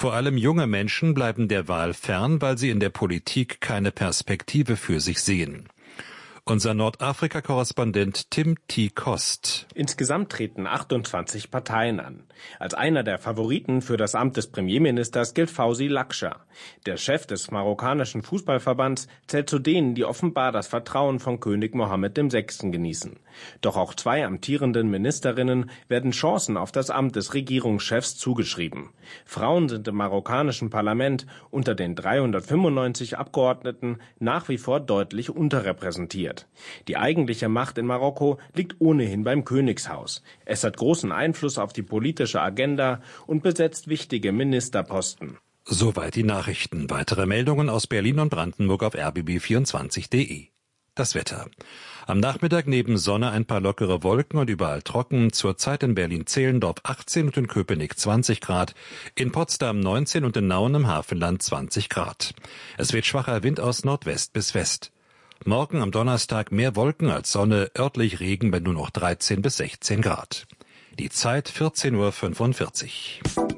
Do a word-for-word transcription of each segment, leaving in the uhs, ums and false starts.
Vor allem junge Menschen bleiben der Wahl fern, weil sie in der Politik keine Perspektive für sich sehen. Unser Nordafrika-Korrespondent Tim T. Kost. Insgesamt treten achtundzwanzig Parteien an. Als einer der Favoriten für das Amt des Premierministers gilt Fawzi Lakhdar. Der Chef des marokkanischen Fußballverbands zählt zu denen, die offenbar das Vertrauen von König Mohammed der Sechste genießen. Doch auch zwei amtierenden Ministerinnen werden Chancen auf das Amt des Regierungschefs zugeschrieben. Frauen sind im marokkanischen Parlament unter den dreihundertfünfundneunzig Abgeordneten nach wie vor deutlich unterrepräsentiert. Die eigentliche Macht in Marokko liegt ohnehin beim Königshaus. Es hat großen Einfluss auf die politische Agenda und besetzt wichtige Ministerposten. Soweit die Nachrichten. Weitere Meldungen aus Berlin und Brandenburg auf r b b vierundzwanzig punkt de. Das Wetter. Am Nachmittag neben Sonne ein paar lockere Wolken und überall trocken. Zurzeit in Berlin-Zehlendorf achtzehn und in Köpenick zwanzig Grad. In Potsdam neunzehn und in Nauen im Hafenland zwanzig Grad. Es weht schwacher Wind aus Nordwest bis West. Morgen am Donnerstag mehr Wolken als Sonne, örtlich Regen bei nur noch dreizehn bis sechzehn Grad. Die Zeit vierzehn Uhr fünfundvierzig.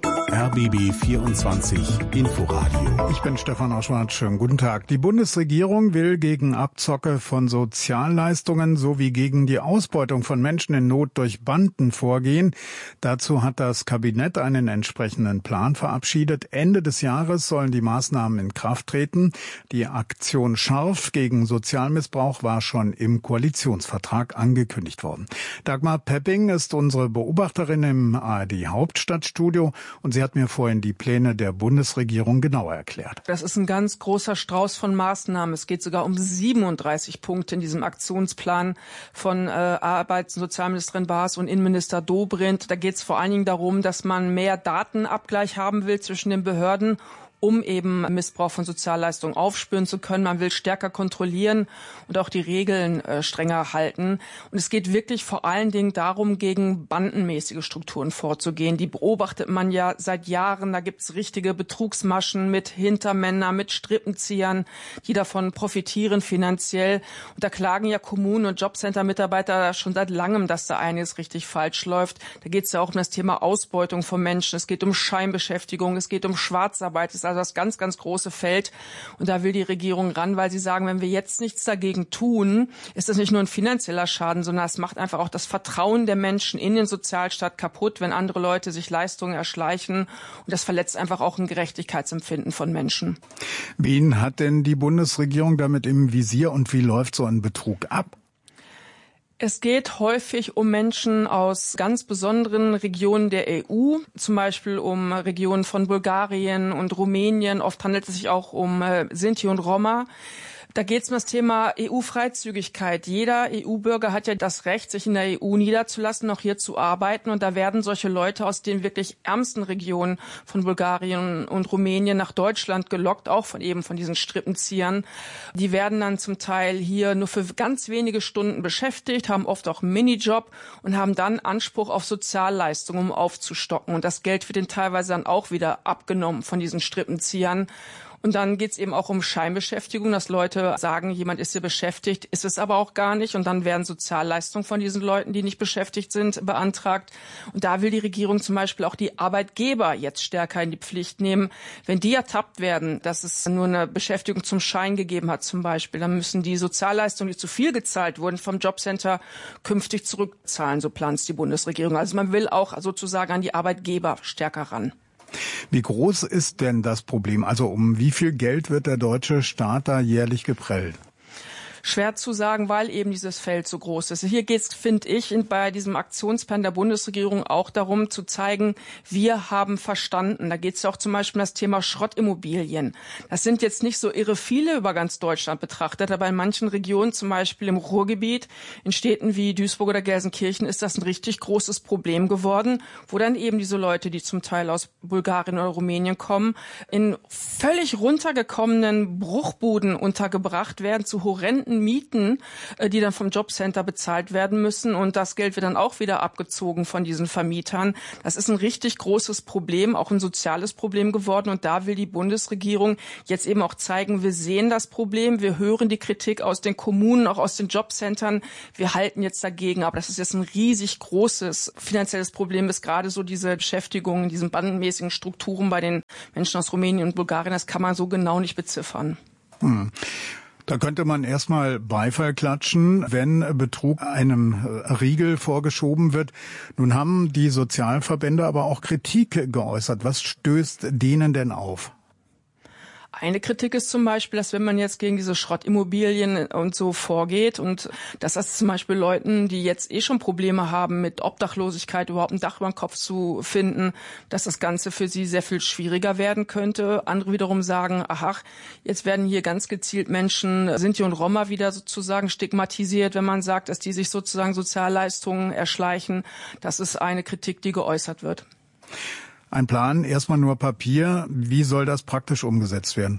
R B B vierundzwanzig Inforadio. Ich bin Stefan Oschwart. Schönen guten Tag. Die Bundesregierung will gegen Abzocke von Sozialleistungen sowie gegen die Ausbeutung von Menschen in Not durch Banden vorgehen. Dazu hat das Kabinett einen entsprechenden Plan verabschiedet. Ende des Jahres sollen die Maßnahmen in Kraft treten. Die Aktion Scharf gegen Sozialmissbrauch war schon im Koalitionsvertrag angekündigt worden. Dagmar Pepping ist unsere Beobachterin im A R D Hauptstadtstudio und sie hat mir vorhin die Pläne der Bundesregierung genauer erklärt. Das ist ein ganz großer Strauß von Maßnahmen. Es geht sogar um siebenunddreißig Punkte in diesem Aktionsplan von äh, Arbeits- und Sozialministerin Baas und Innenminister Dobrindt. Da geht es vor allen Dingen darum, dass man mehr Datenabgleich haben will zwischen den Behörden, um eben Missbrauch von Sozialleistungen aufspüren zu können. Man will stärker kontrollieren und auch die Regeln äh, strenger halten. Und es geht wirklich vor allen Dingen darum, gegen bandenmäßige Strukturen vorzugehen. Die beobachtet man ja seit Jahren. Da gibt es richtige Betrugsmaschen mit Hintermännern, mit Strippenziehern, die davon profitieren finanziell. Und da klagen ja Kommunen und Jobcenter-Mitarbeiter schon seit langem, dass da einiges richtig falsch läuft. Da geht es ja auch um das Thema Ausbeutung von Menschen. Es geht um Scheinbeschäftigung, es geht um Schwarzarbeit. Es ist also das ganz, ganz große Feld. Und da will die Regierung ran, weil sie sagen, wenn wir jetzt nichts dagegen tun, ist das nicht nur ein finanzieller Schaden, sondern es macht einfach auch das Vertrauen der Menschen in den Sozialstaat kaputt, wenn andere Leute sich Leistungen erschleichen. Und das verletzt einfach auch ein Gerechtigkeitsempfinden von Menschen. Wen hat denn die Bundesregierung damit im Visier und wie läuft so ein Betrug ab? Es geht häufig um Menschen aus ganz besonderen Regionen der E U, zum Beispiel um Regionen von Bulgarien und Rumänien. Oft handelt es sich auch um äh, Sinti und Roma. Da geht es um das Thema E U-Freizügigkeit. Jeder E U-Bürger hat ja das Recht, sich in der E U niederzulassen, auch hier zu arbeiten. Und da werden solche Leute aus den wirklich ärmsten Regionen von Bulgarien und Rumänien nach Deutschland gelockt, auch von eben von diesen Strippenziehern. Die werden dann zum Teil hier nur für ganz wenige Stunden beschäftigt, haben oft auch einen Minijob und haben dann Anspruch auf Sozialleistungen, um aufzustocken. Und das Geld wird ihnen teilweise dann auch wieder abgenommen von diesen Strippenziehern. Und dann geht's eben auch um Scheinbeschäftigung, dass Leute sagen, jemand ist hier beschäftigt, ist es aber auch gar nicht. Und dann werden Sozialleistungen von diesen Leuten, die nicht beschäftigt sind, beantragt. Und da will die Regierung zum Beispiel auch die Arbeitgeber jetzt stärker in die Pflicht nehmen. Wenn die ertappt werden, dass es nur eine Beschäftigung zum Schein gegeben hat zum Beispiel, dann müssen die Sozialleistungen, die zu viel gezahlt wurden vom Jobcenter, künftig zurückzahlen, so plant es die Bundesregierung. Also man will auch sozusagen an die Arbeitgeber stärker ran. Wie groß ist denn das Problem? Also um wie viel Geld wird der deutsche Staat da jährlich geprellt? Schwer zu sagen, weil eben dieses Feld so groß ist. Hier geht es, finde ich, bei diesem Aktionsplan der Bundesregierung auch darum zu zeigen, wir haben verstanden. Da geht es ja auch zum Beispiel um das Thema Schrottimmobilien. Das sind jetzt nicht so irre viele über ganz Deutschland betrachtet, aber in manchen Regionen, zum Beispiel im Ruhrgebiet, in Städten wie Duisburg oder Gelsenkirchen, ist das ein richtig großes Problem geworden, wo dann eben diese Leute, die zum Teil aus Bulgarien oder Rumänien kommen, in völlig runtergekommenen Bruchbuden untergebracht werden, zu horrenden alten Mieten, die dann vom Jobcenter bezahlt werden müssen. Und das Geld wird dann auch wieder abgezogen von diesen Vermietern. Das ist ein richtig großes Problem, auch ein soziales Problem geworden. Und da will die Bundesregierung jetzt eben auch zeigen, wir sehen das Problem, wir hören die Kritik aus den Kommunen, auch aus den Jobcentern. Wir halten jetzt dagegen. Aber das ist jetzt ein riesig großes finanzielles Problem, ist gerade so diese Beschäftigung, diesen bandenmäßigen Strukturen bei den Menschen aus Rumänien und Bulgarien. Das kann man so genau nicht beziffern. Hm. Da könnte man erstmal Beifall klatschen, wenn Betrug einem Riegel vorgeschoben wird. Nun haben die Sozialverbände aber auch Kritik geäußert. Was stößt denen denn auf? Eine Kritik ist zum Beispiel, dass wenn man jetzt gegen diese Schrottimmobilien und so vorgeht und dass das zum Beispiel Leuten, die jetzt eh schon Probleme haben mit Obdachlosigkeit, überhaupt ein Dach über den Kopf zu finden, dass das Ganze für sie sehr viel schwieriger werden könnte. Andere wiederum sagen, aha, jetzt werden hier ganz gezielt Menschen, Sinti und Roma wieder sozusagen stigmatisiert, wenn man sagt, dass die sich sozusagen Sozialleistungen erschleichen. Das ist eine Kritik, die geäußert wird. Ein Plan, erstmal nur Papier. Wie soll das praktisch umgesetzt werden?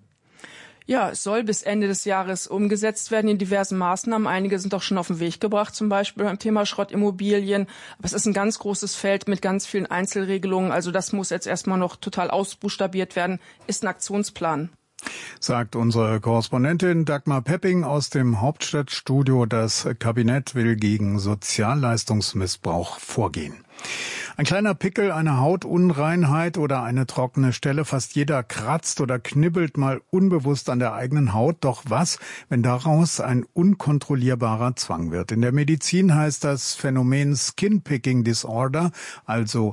Ja, es soll bis Ende des Jahres umgesetzt werden in diversen Maßnahmen. Einige sind auch schon auf den Weg gebracht, zum Beispiel beim Thema Schrottimmobilien. Aber es ist ein ganz großes Feld mit ganz vielen Einzelregelungen. Also das muss jetzt erstmal noch total ausbuchstabiert werden. Ist ein Aktionsplan. Sagt unsere Korrespondentin Dagmar Pepping aus dem Hauptstadtstudio. Das Kabinett will gegen Sozialleistungsmissbrauch vorgehen. Ein kleiner Pickel, eine Hautunreinheit oder eine trockene Stelle. Fast jeder kratzt oder knibbelt mal unbewusst an der eigenen Haut. Doch was, wenn daraus ein unkontrollierbarer Zwang wird? In der Medizin heißt das Phänomen Skin Picking Disorder, also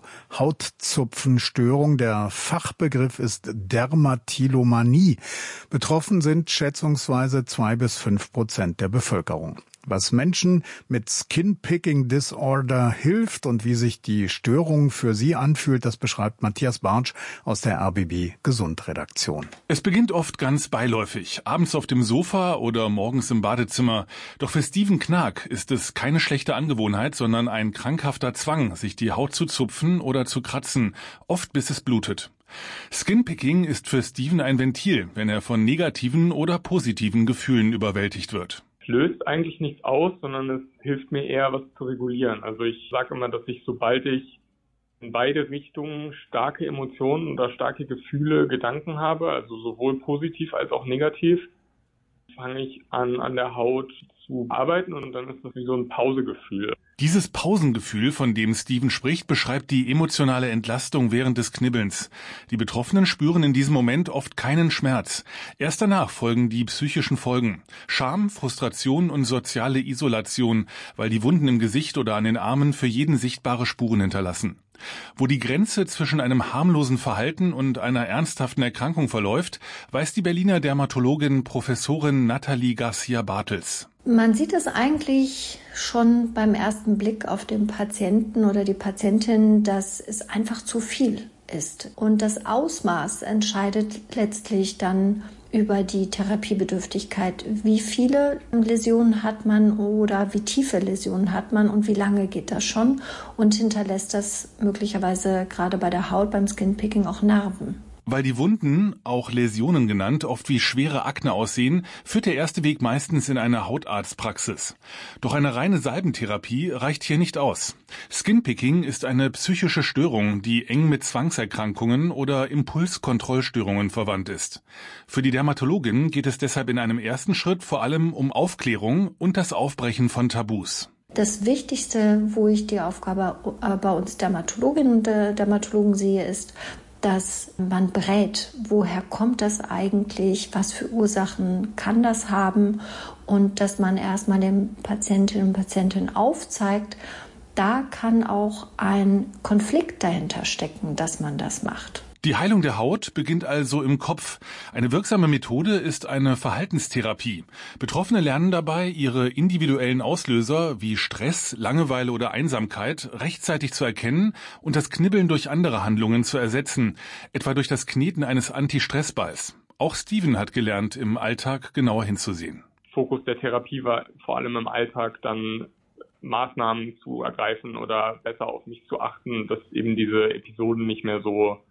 Hautzupfenstörung. Der Fachbegriff ist Dermatillomanie. Betroffen sind schätzungsweise zwei bis fünf Prozent der Bevölkerung. Was Menschen mit Skin-Picking Disorder hilft und wie sich die Störung für sie anfühlt, das beschreibt Matthias Bartsch aus der R B B Gesund-Redaktion. Es beginnt oft ganz beiläufig, abends auf dem Sofa oder morgens im Badezimmer. Doch für Steven Knag ist es keine schlechte Angewohnheit, sondern ein krankhafter Zwang, sich die Haut zu zupfen oder zu kratzen, oft bis es blutet. Skinpicking ist für Steven ein Ventil, wenn er von negativen oder positiven Gefühlen überwältigt wird. Es löst eigentlich nichts aus, sondern es hilft mir eher, was zu regulieren. Also ich sage immer, dass ich, sobald ich in beide Richtungen starke Emotionen oder starke Gefühle, Gedanken habe, also sowohl positiv als auch negativ, fange ich an, an der Haut zu arbeiten und dann ist das wie so ein Pausegefühl. Dieses Pausengefühl, von dem Steven spricht, beschreibt die emotionale Entlastung während des Knibbelns. Die Betroffenen spüren in diesem Moment oft keinen Schmerz. Erst danach folgen die psychischen Folgen. Scham, Frustration und soziale Isolation, weil die Wunden im Gesicht oder an den Armen für jeden sichtbare Spuren hinterlassen. Wo die Grenze zwischen einem harmlosen Verhalten und einer ernsthaften Erkrankung verläuft, weiß die Berliner Dermatologin Professorin Nathalie Garcia-Bartels. Man sieht es eigentlich schon beim ersten Blick auf den Patienten oder die Patientin, dass es einfach zu viel ist. Und das Ausmaß entscheidet letztlich dann über die Therapiebedürftigkeit. Wie viele Läsionen hat man oder wie tiefe Läsionen hat man und wie lange geht das schon? Und hinterlässt das möglicherweise gerade bei der Haut, beim Skinpicking auch Narben. Weil die Wunden, auch Läsionen genannt, oft wie schwere Akne aussehen, führt der erste Weg meistens in eine Hautarztpraxis. Doch eine reine Salbentherapie reicht hier nicht aus. Skinpicking ist eine psychische Störung, die eng mit Zwangserkrankungen oder Impulskontrollstörungen verwandt ist. Für die Dermatologin geht es deshalb in einem ersten Schritt vor allem um Aufklärung und das Aufbrechen von Tabus. Das Wichtigste, wo ich die Aufgabe bei uns Dermatologinnen und Dermatologen sehe, ist, dass man berät, woher kommt das eigentlich, was für Ursachen kann das haben und dass man erstmal den Patientinnen und Patienten aufzeigt, da kann auch ein Konflikt dahinter stecken, dass man das macht. Die Heilung der Haut beginnt also im Kopf. Eine wirksame Methode ist eine Verhaltenstherapie. Betroffene lernen dabei, ihre individuellen Auslöser wie Stress, Langeweile oder Einsamkeit rechtzeitig zu erkennen und das Knibbeln durch andere Handlungen zu ersetzen, etwa durch das Kneten eines Anti-Stress-Balls. Auch Steven hat gelernt, im Alltag genauer hinzusehen. Fokus der Therapie war vor allem im Alltag dann Maßnahmen zu ergreifen oder besser auf mich zu achten, dass eben diese Episoden nicht mehr so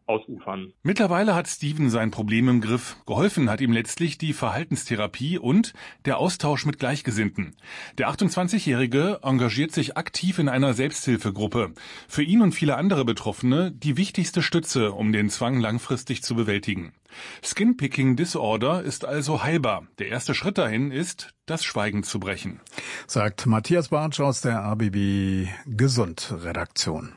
ausufern. Mittlerweile hat Steven sein Problem im Griff. Geholfen hat ihm letztlich die Verhaltenstherapie und der Austausch mit Gleichgesinnten. Der achtundzwanzigjährige engagiert sich aktiv in einer Selbsthilfegruppe. Für ihn und viele andere Betroffene die wichtigste Stütze, um den Zwang langfristig zu bewältigen. Skin-Picking Disorder ist also heilbar. Der erste Schritt dahin ist, das Schweigen zu brechen. Sagt Matthias Bartsch aus der R B B Gesund Redaktion.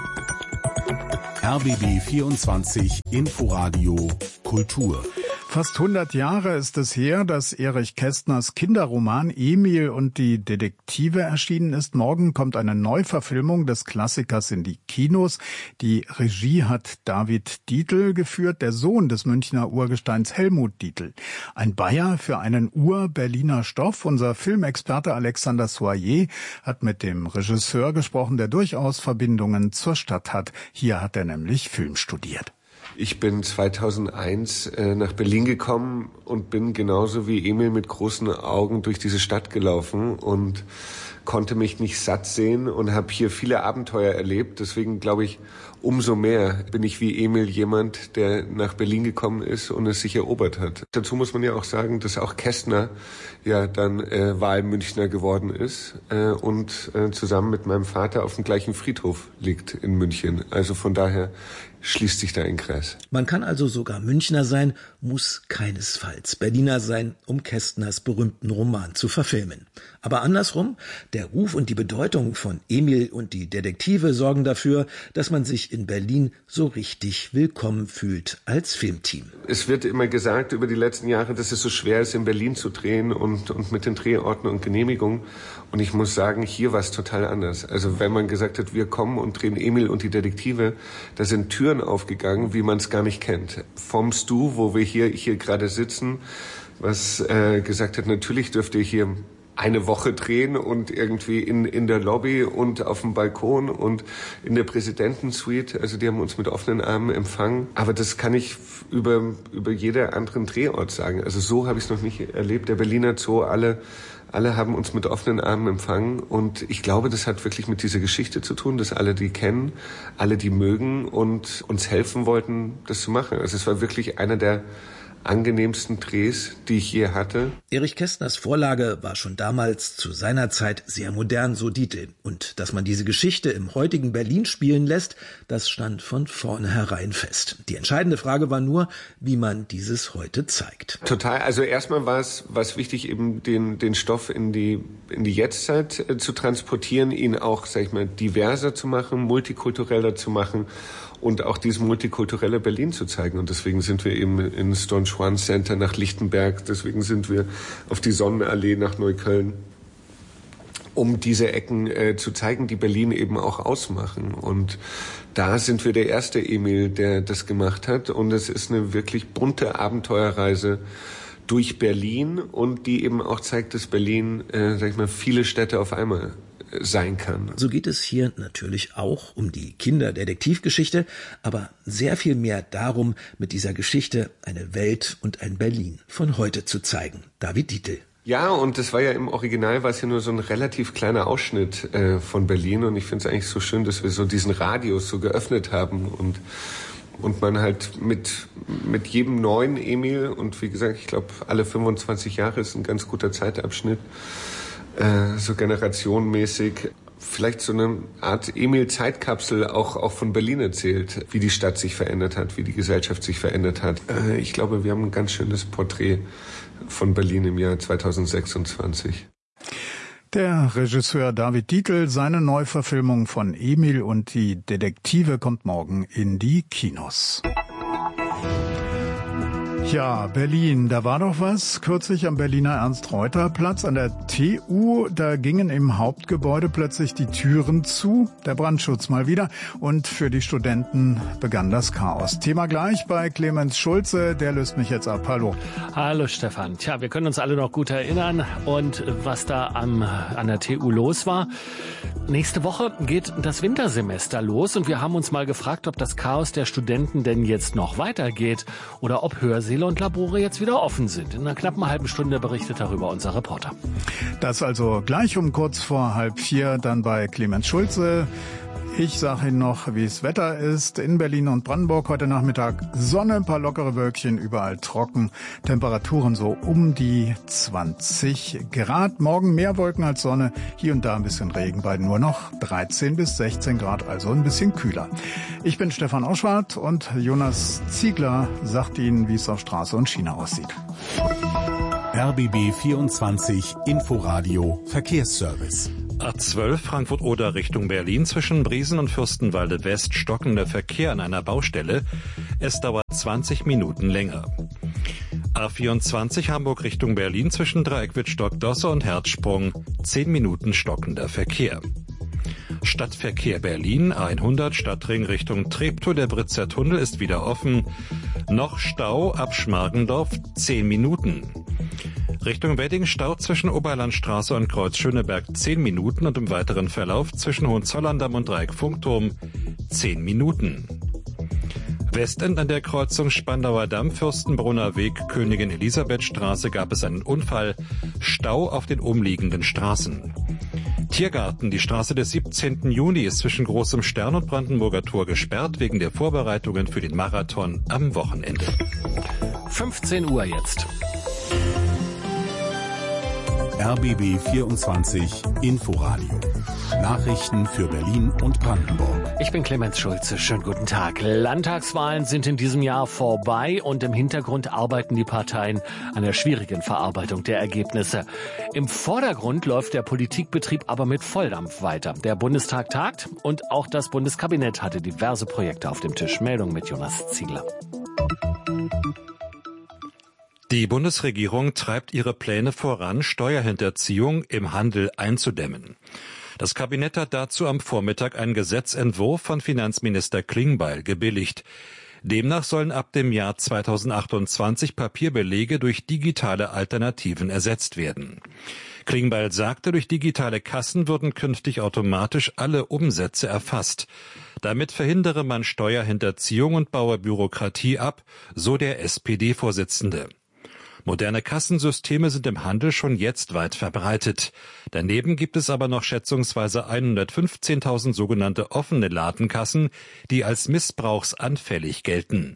R B B vierundzwanzig Inforadio Kultur. Fast hundert Jahre ist es her, dass Erich Kästners Kinderroman Emil und die Detektive erschienen ist. Morgen kommt eine Neuverfilmung des Klassikers in die Kinos. Die Regie hat David Dietl geführt, der Sohn des Münchner Urgesteins Helmut Dietl. Ein Bayer für einen Ur-Berliner Stoff. Unser Filmexperte Alexander Soyer hat mit dem Regisseur gesprochen, der durchaus Verbindungen zur Stadt hat. Hier hat er nämlich Film studiert. Ich bin zweitausendeins äh, nach Berlin gekommen und bin genauso wie Emil mit großen Augen durch diese Stadt gelaufen und konnte mich nicht satt sehen und habe hier viele Abenteuer erlebt. Deswegen glaube ich, umso mehr bin ich wie Emil jemand, der nach Berlin gekommen ist und es sich erobert hat. Dazu muss man ja auch sagen, dass auch Kästner ja dann äh, Wahlmünchner geworden ist äh, und äh, zusammen mit meinem Vater auf dem gleichen Friedhof liegt in München. Also von daher schließt sich da ein Kreis. Man kann also sogar Münchner sein, muss keinesfalls Berliner sein, um Kästners berühmten Roman zu verfilmen. Aber andersrum, der Ruf und die Bedeutung von Emil und die Detektive sorgen dafür, dass man sich in Berlin so richtig willkommen fühlt als Filmteam. Es wird immer gesagt über die letzten Jahre, dass es so schwer ist, in Berlin zu drehen und, und mit den Drehorten und Genehmigungen. Und ich muss sagen, hier war es total anders. Also wenn man gesagt hat, wir kommen und drehen Emil und die Detektive, da sind Türen aufgegangen, wie man es gar nicht kennt. Vom Stu, wo wir hier, hier gerade sitzen, was äh, gesagt hat, natürlich dürft ihr hier eine Woche drehen und irgendwie in, in der Lobby und auf dem Balkon und in der Präsidentensuite. Also die haben uns mit offenen Armen empfangen. Aber das kann ich über, über jeder anderen Drehort sagen. Also so habe ich es noch nicht erlebt. Der Berliner Zoo, alle Alle haben uns mit offenen Armen empfangen und ich glaube, das hat wirklich mit dieser Geschichte zu tun, dass alle die kennen, alle die mögen und uns helfen wollten, das zu machen. Also es war wirklich einer der angenehmsten Drehs, die ich je hatte. Erich Kästners Vorlage war schon damals zu seiner Zeit sehr modern, so Dietl. Und dass man diese Geschichte im heutigen Berlin spielen lässt, das stand von vornherein fest. Die entscheidende Frage war nur, wie man dieses heute zeigt. Total. Also erstmal war es, war es wichtig, eben den, den Stoff in die, in die Jetztzeit äh, zu transportieren, ihn auch, sag ich mal, diverser zu machen, multikultureller zu machen und auch dieses multikulturelle Berlin zu zeigen. Und deswegen sind wir eben ins Don Juan Center nach Lichtenberg, deswegen sind wir auf die Sonnenallee nach Neukölln, um diese Ecken äh, zu zeigen, die Berlin eben auch ausmachen. Und da sind wir der erste Emil, der das gemacht hat. Und es ist eine wirklich bunte Abenteuerreise durch Berlin und die eben auch zeigt, dass Berlin, äh, sag ich mal, viele Städte auf einmal sein kann. So geht es hier natürlich auch um die Kinderdetektivgeschichte, aber sehr viel mehr darum, mit dieser Geschichte eine Welt und ein Berlin von heute zu zeigen. David Dietl. Ja, und das war ja im Original, war es ja nur so ein relativ kleiner Ausschnitt äh, von Berlin und ich finde es eigentlich so schön, dass wir so diesen Radius so geöffnet haben und und man halt mit mit jedem neuen Emil und wie gesagt, ich glaube alle fünfundzwanzig Jahre ist ein ganz guter Zeitabschnitt, äh, so generationenmäßig vielleicht so eine Art Emil-Zeitkapsel auch auch von Berlin erzählt, wie die Stadt sich verändert hat, wie die Gesellschaft sich verändert hat. Äh, ich glaube, wir haben ein ganz schönes Porträt von Berlin im Jahr zweitausendsechsundzwanzig. Der Regisseur David Dietl, seine Neuverfilmung von Emil und die Detektive kommt morgen in die Kinos. Ja, Berlin, da war doch was. Kürzlich am Berliner Ernst-Reuter-Platz an der T U, da gingen im Hauptgebäude plötzlich die Türen zu, der Brandschutz mal wieder, und für die Studenten begann das Chaos. Thema gleich bei Clemens Schulze, der löst mich jetzt ab. Hallo. Hallo Stefan. Tja, wir können uns alle noch gut erinnern und was da am, an der T U los war. Nächste Woche geht das Wintersemester los und wir haben uns mal gefragt, ob das Chaos der Studenten denn jetzt noch weitergeht oder ob Hörsäle und Labore jetzt wieder offen sind. In einer knappen halben Stunde berichtet darüber unser Reporter. Das also gleich um kurz vor halb vier dann bei Clemens Schulze. Ich sage Ihnen noch, wie das Wetter ist. In Berlin und Brandenburg heute Nachmittag Sonne, ein paar lockere Wölkchen, überall trocken. Temperaturen so um die zwanzig Grad. Morgen mehr Wolken als Sonne, hier und da ein bisschen Regen, bei nur noch dreizehn bis sechzehn Grad, also ein bisschen kühler. Ich bin Stefan Oschwart und Jonas Ziegler sagt Ihnen, wie es auf Straße und Schiene aussieht. R B B vierundzwanzig Inforadio Verkehrsservice. A zwölf Frankfurt-Oder Richtung Berlin zwischen Briesen und Fürstenwalde West stockender Verkehr an einer Baustelle. Es dauert zwanzig Minuten länger. A vierundzwanzig Hamburg Richtung Berlin zwischen Dreieck-Wittstock-Dosse und Herzsprung zehn Minuten stockender Verkehr. Stadtverkehr Berlin, A hundert Stadtring Richtung Treptow, der Britzer Tunnel ist wieder offen. Noch Stau ab Schmargendorf zehn Minuten. Richtung Wedding Stau zwischen Oberlandstraße und Kreuz Schöneberg zehn Minuten und im weiteren Verlauf zwischen Hohenzollern-Damm und Dreieck-Funkturm zehn Minuten. Westend an der Kreuzung Spandauer Damm, Fürstenbrunner Weg, Königin Elisabethstraße gab es einen Unfall. Stau auf den umliegenden Straßen. Tiergarten, die Straße des siebzehnten Juni ist zwischen Großem Stern und Brandenburger Tor gesperrt wegen der Vorbereitungen für den Marathon am Wochenende. fünfzehn Uhr jetzt. R B B vierundzwanzig Inforadio. Nachrichten für Berlin und Brandenburg. Ich bin Clemens Schulze. Schönen guten Tag. Landtagswahlen sind in diesem Jahr vorbei und im Hintergrund arbeiten die Parteien an der schwierigen Verarbeitung der Ergebnisse. Im Vordergrund läuft der Politikbetrieb aber mit Volldampf weiter. Der Bundestag tagt und auch das Bundeskabinett hatte diverse Projekte auf dem Tisch. Meldung mit Jonas Ziegler. Die Bundesregierung treibt ihre Pläne voran, Steuerhinterziehung im Handel einzudämmen. Das Kabinett hat dazu am Vormittag einen Gesetzentwurf von Finanzminister Klingbeil gebilligt. Demnach sollen ab dem Jahr zweitausendachtundzwanzig Papierbelege durch digitale Alternativen ersetzt werden. Klingbeil sagte, durch digitale Kassen würden künftig automatisch alle Umsätze erfasst. Damit verhindere man Steuerhinterziehung und baue Bürokratie ab, so der S P D-Vorsitzende. Moderne Kassensysteme sind im Handel schon jetzt weit verbreitet. Daneben gibt es aber noch schätzungsweise hundertfünfzehntausend sogenannte offene Ladenkassen, die als missbrauchsanfällig gelten.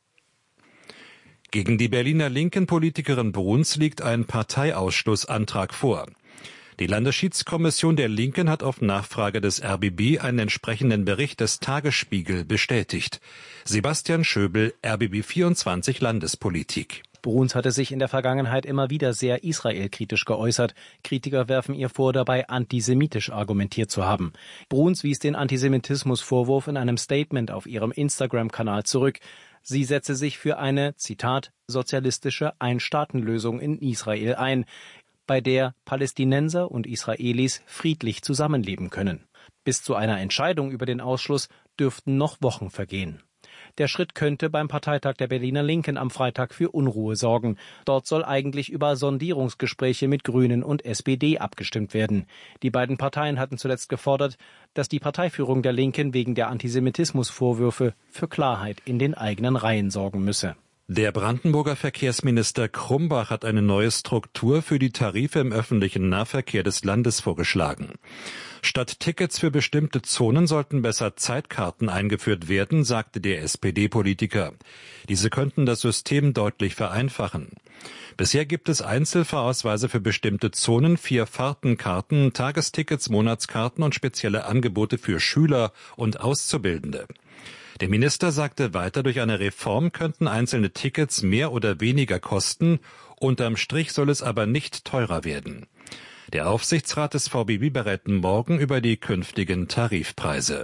Gegen die Berliner linken Politikerin Bruns liegt ein Parteiausschlussantrag vor. Die Landesschiedskommission der Linken hat auf Nachfrage des R B B einen entsprechenden Bericht des Tagesspiegel bestätigt. Sebastian Schöbel, R B B vierundzwanzig Landespolitik. Bruns hatte sich in der Vergangenheit immer wieder sehr israelkritisch geäußert. Kritiker werfen ihr vor, dabei antisemitisch argumentiert zu haben. Bruns wies den Antisemitismusvorwurf in einem Statement auf ihrem Instagram-Kanal zurück. Sie setze sich für eine, Zitat, sozialistische Ein-Staaten-Lösung in Israel ein, bei der Palästinenser und Israelis friedlich zusammenleben können. Bis zu einer Entscheidung über den Ausschluss dürften noch Wochen vergehen. Der Schritt könnte beim Parteitag der Berliner Linken am Freitag für Unruhe sorgen. Dort soll eigentlich über Sondierungsgespräche mit Grünen und S P D abgestimmt werden. Die beiden Parteien hatten zuletzt gefordert, dass die Parteiführung der Linken wegen der Antisemitismusvorwürfe für Klarheit in den eigenen Reihen sorgen müsse. Der Brandenburger Verkehrsminister Krumbach hat eine neue Struktur für die Tarife im öffentlichen Nahverkehr des Landes vorgeschlagen. Statt Tickets für bestimmte Zonen sollten besser Zeitkarten eingeführt werden, sagte der S P D-Politiker. Diese könnten das System deutlich vereinfachen. Bisher gibt es Einzelfahrausweise für bestimmte Zonen, vier Fahrtenkarten, Tagestickets, Monatskarten und spezielle Angebote für Schüler und Auszubildende. Der Minister sagte weiter, durch eine Reform könnten einzelne Tickets mehr oder weniger kosten, unterm Strich soll es aber nicht teurer werden. Der Aufsichtsrat des V B B berät morgen über die künftigen Tarifpreise.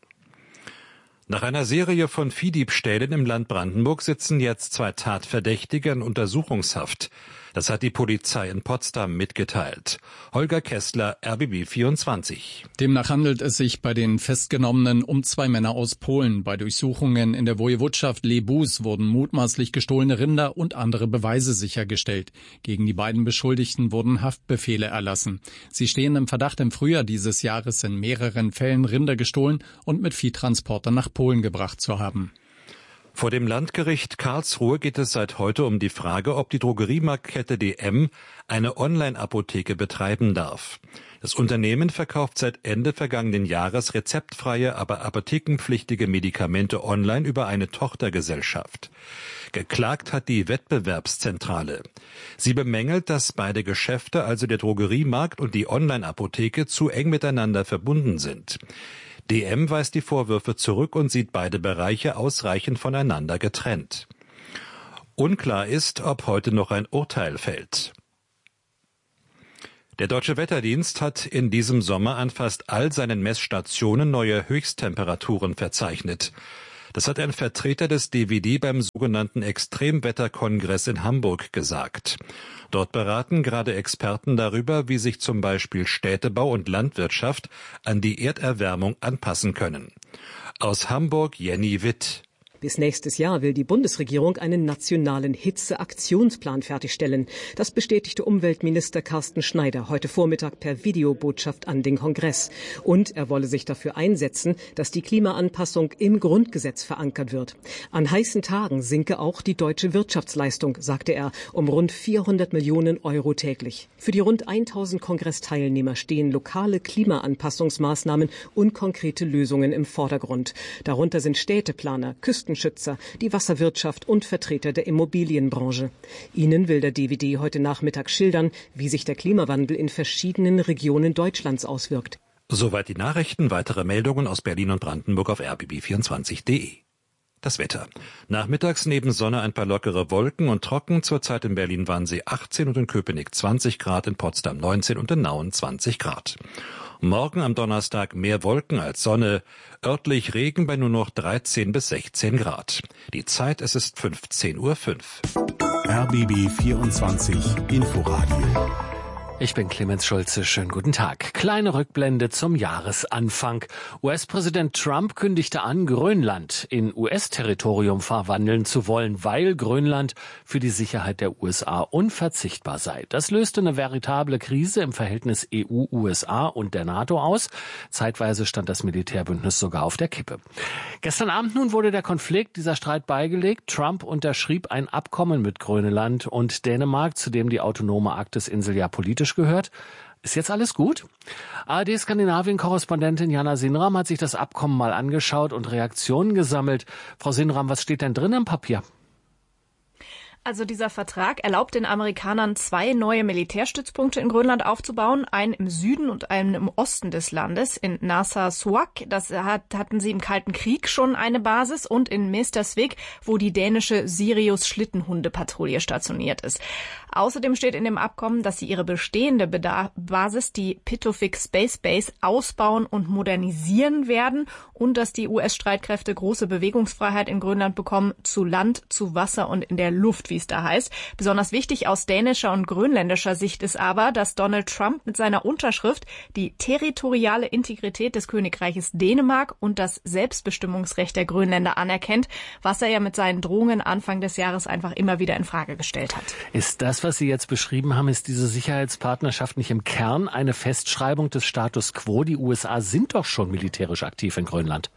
Nach einer Serie von Viehdiebstählen im Land Brandenburg sitzen jetzt zwei Tatverdächtige in Untersuchungshaft. Das hat die Polizei in Potsdam mitgeteilt. Holger Kessler, R B B vierundzwanzig. Demnach handelt es sich bei den Festgenommenen um zwei Männer aus Polen. Bei Durchsuchungen in der Woiwodschaft Lebus wurden mutmaßlich gestohlene Rinder und andere Beweise sichergestellt. Gegen die beiden Beschuldigten wurden Haftbefehle erlassen. Sie stehen im Verdacht, im Frühjahr dieses Jahres in mehreren Fällen Rinder gestohlen und mit Viehtransportern nach Polen gebracht zu haben. Vor dem Landgericht Karlsruhe geht es seit heute um die Frage, ob die Drogeriemarktkette D M eine Online-Apotheke betreiben darf. Das Unternehmen verkauft seit Ende vergangenen Jahres rezeptfreie, aber apothekenpflichtige Medikamente online über eine Tochtergesellschaft. Geklagt hat die Wettbewerbszentrale. Sie bemängelt, dass beide Geschäfte, also der Drogeriemarkt und die Online-Apotheke, zu eng miteinander verbunden sind. D M weist die Vorwürfe zurück und sieht beide Bereiche ausreichend voneinander getrennt. Unklar ist, ob heute noch ein Urteil fällt. Der Deutsche Wetterdienst hat in diesem Sommer an fast all seinen Messstationen neue Höchsttemperaturen verzeichnet. Das hat ein Vertreter des D W D beim sogenannten Extremwetterkongress in Hamburg gesagt. Dort beraten gerade Experten darüber, wie sich zum Beispiel Städtebau und Landwirtschaft an die Erderwärmung anpassen können. Aus Hamburg Jenny Witt. Bis nächstes Jahr will die Bundesregierung einen nationalen Hitzeaktionsplan fertigstellen. Das bestätigte Umweltminister Carsten Schneider heute Vormittag per Videobotschaft an den Kongress. Und er wolle sich dafür einsetzen, dass die Klimaanpassung im Grundgesetz verankert wird. An heißen Tagen sinke auch die deutsche Wirtschaftsleistung, sagte er, um rund vierhundert Millionen Euro täglich. Für die rund tausend Kongressteilnehmer stehen lokale Klimaanpassungsmaßnahmen und konkrete Lösungen im Vordergrund. Darunter sind Städteplaner, Küsten Schützer, die Wasserwirtschaft und Vertreter der Immobilienbranche. Ihnen will der D W D heute Nachmittag schildern, wie sich der Klimawandel in verschiedenen Regionen Deutschlands auswirkt. Soweit die Nachrichten. Weitere Meldungen aus Berlin und Brandenburg auf r b b vierundzwanzig punkt d e. Das Wetter. Nachmittags neben Sonne ein paar lockere Wolken und trocken. Zurzeit in Berlin-Wannsee achtzehn und in Köpenick zwanzig Grad, in Potsdam neunzehn und in Nauen zwanzig Grad. Morgen am Donnerstag mehr Wolken als Sonne, örtlich Regen bei nur noch dreizehn bis sechzehn Grad. Die Zeit, es ist fünfzehn Uhr fünf. R B B vierundzwanzig Inforadio. Ich bin Clemens Schulze. Schönen guten Tag. Kleine Rückblende zum Jahresanfang. U S-Präsident Trump kündigte an, Grönland in U S-Territorium verwandeln zu wollen, weil Grönland für die Sicherheit der U S A unverzichtbar sei. Das löste eine veritable Krise im Verhältnis E U U S A und der NATO aus. Zeitweise stand das Militärbündnis sogar auf der Kippe. Gestern Abend nun wurde der Konflikt, dieser Streit beigelegt. Trump unterschrieb ein Abkommen mit Grönland und Dänemark, zu dem die autonome Arktis-Insel ja politisch gehört. Ist jetzt alles gut? A R D-Skandinavien-Korrespondentin Jana Sinram hat sich das Abkommen mal angeschaut und Reaktionen gesammelt. Frau Sinram, was steht denn drin im Papier? Also dieser Vertrag erlaubt den Amerikanern, zwei neue Militärstützpunkte in Grönland aufzubauen, einen im Süden und einen im Osten des Landes, in Narsarsuaq, das hat, hatten sie im Kalten Krieg schon eine Basis, und in Mestersvik, wo die dänische Sirius-Schlittenhundepatrouille stationiert ist. Außerdem steht in dem Abkommen, dass sie ihre bestehende Beda- Basis, die Pitofik Space Base, ausbauen und modernisieren werden und dass die U S-Streitkräfte große Bewegungsfreiheit in Grönland bekommen, zu Land, zu Wasser und in der Luft, wie es da heißt. Besonders wichtig aus dänischer und grönländischer Sicht ist aber, dass Donald Trump mit seiner Unterschrift die territoriale Integrität des Königreiches Dänemark und das Selbstbestimmungsrecht der Grönländer anerkennt, was er ja mit seinen Drohungen Anfang des Jahres einfach immer wieder in Frage gestellt hat. Ist das, was Sie jetzt beschrieben haben, ist diese Sicherheitspartnerschaft nicht im Kern eine Festschreibung des Status quo? Die U S A sind doch schon militärisch aktiv in Grönland.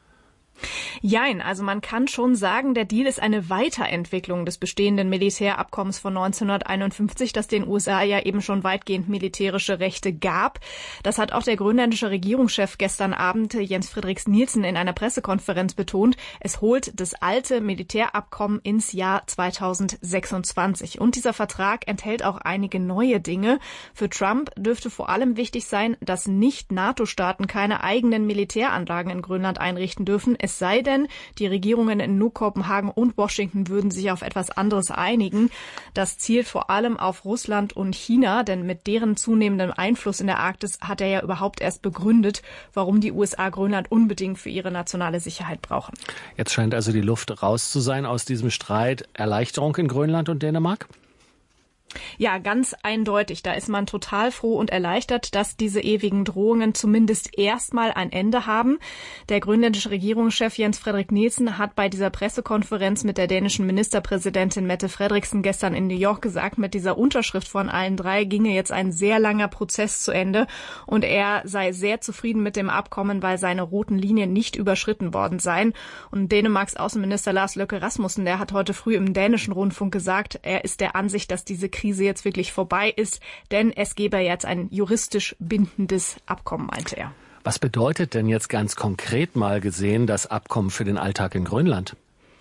Jein, also man kann schon sagen, der Deal ist eine Weiterentwicklung des bestehenden Militärabkommens von neunzehnhunderteinundfünfzig, das den U S A ja eben schon weitgehend militärische Rechte gab. Das hat auch der grönländische Regierungschef gestern Abend, Jens Fredriks Nielsen, in einer Pressekonferenz betont. Es holt das alte Militärabkommen ins Jahr zweitausendsechsundzwanzig. Und dieser Vertrag enthält auch einige neue Dinge. Für Trump dürfte vor allem wichtig sein, dass Nicht-NATO-Staaten keine eigenen Militäranlagen in Grönland einrichten dürfen. Es sei denn, die Regierungen in Nuuk, Kopenhagen und Washington würden sich auf etwas anderes einigen. Das zielt vor allem auf Russland und China, denn mit deren zunehmendem Einfluss in der Arktis hat er ja überhaupt erst begründet, warum die U S A Grönland unbedingt für ihre nationale Sicherheit brauchen. Jetzt scheint also die Luft raus zu sein aus diesem Streit. Erleichterung in Grönland und Dänemark? Ja, ganz eindeutig. Da ist man total froh und erleichtert, dass diese ewigen Drohungen zumindest erstmal ein Ende haben. Der grönländische Regierungschef Jens Frederik Nielsen hat bei dieser Pressekonferenz mit der dänischen Ministerpräsidentin Mette Frederiksen gestern in New York gesagt, mit dieser Unterschrift von allen drei ginge jetzt ein sehr langer Prozess zu Ende und er sei sehr zufrieden mit dem Abkommen, weil seine roten Linien nicht überschritten worden seien. Und Dänemarks Außenminister Lars Løkke Rasmussen, der hat heute früh im dänischen Rundfunk gesagt, er ist der Ansicht, dass diese Krise jetzt wirklich vorbei ist, denn es gebe jetzt ein juristisch bindendes Abkommen, meinte er. Was bedeutet denn jetzt ganz konkret mal gesehen das Abkommen für den Alltag in Grönland?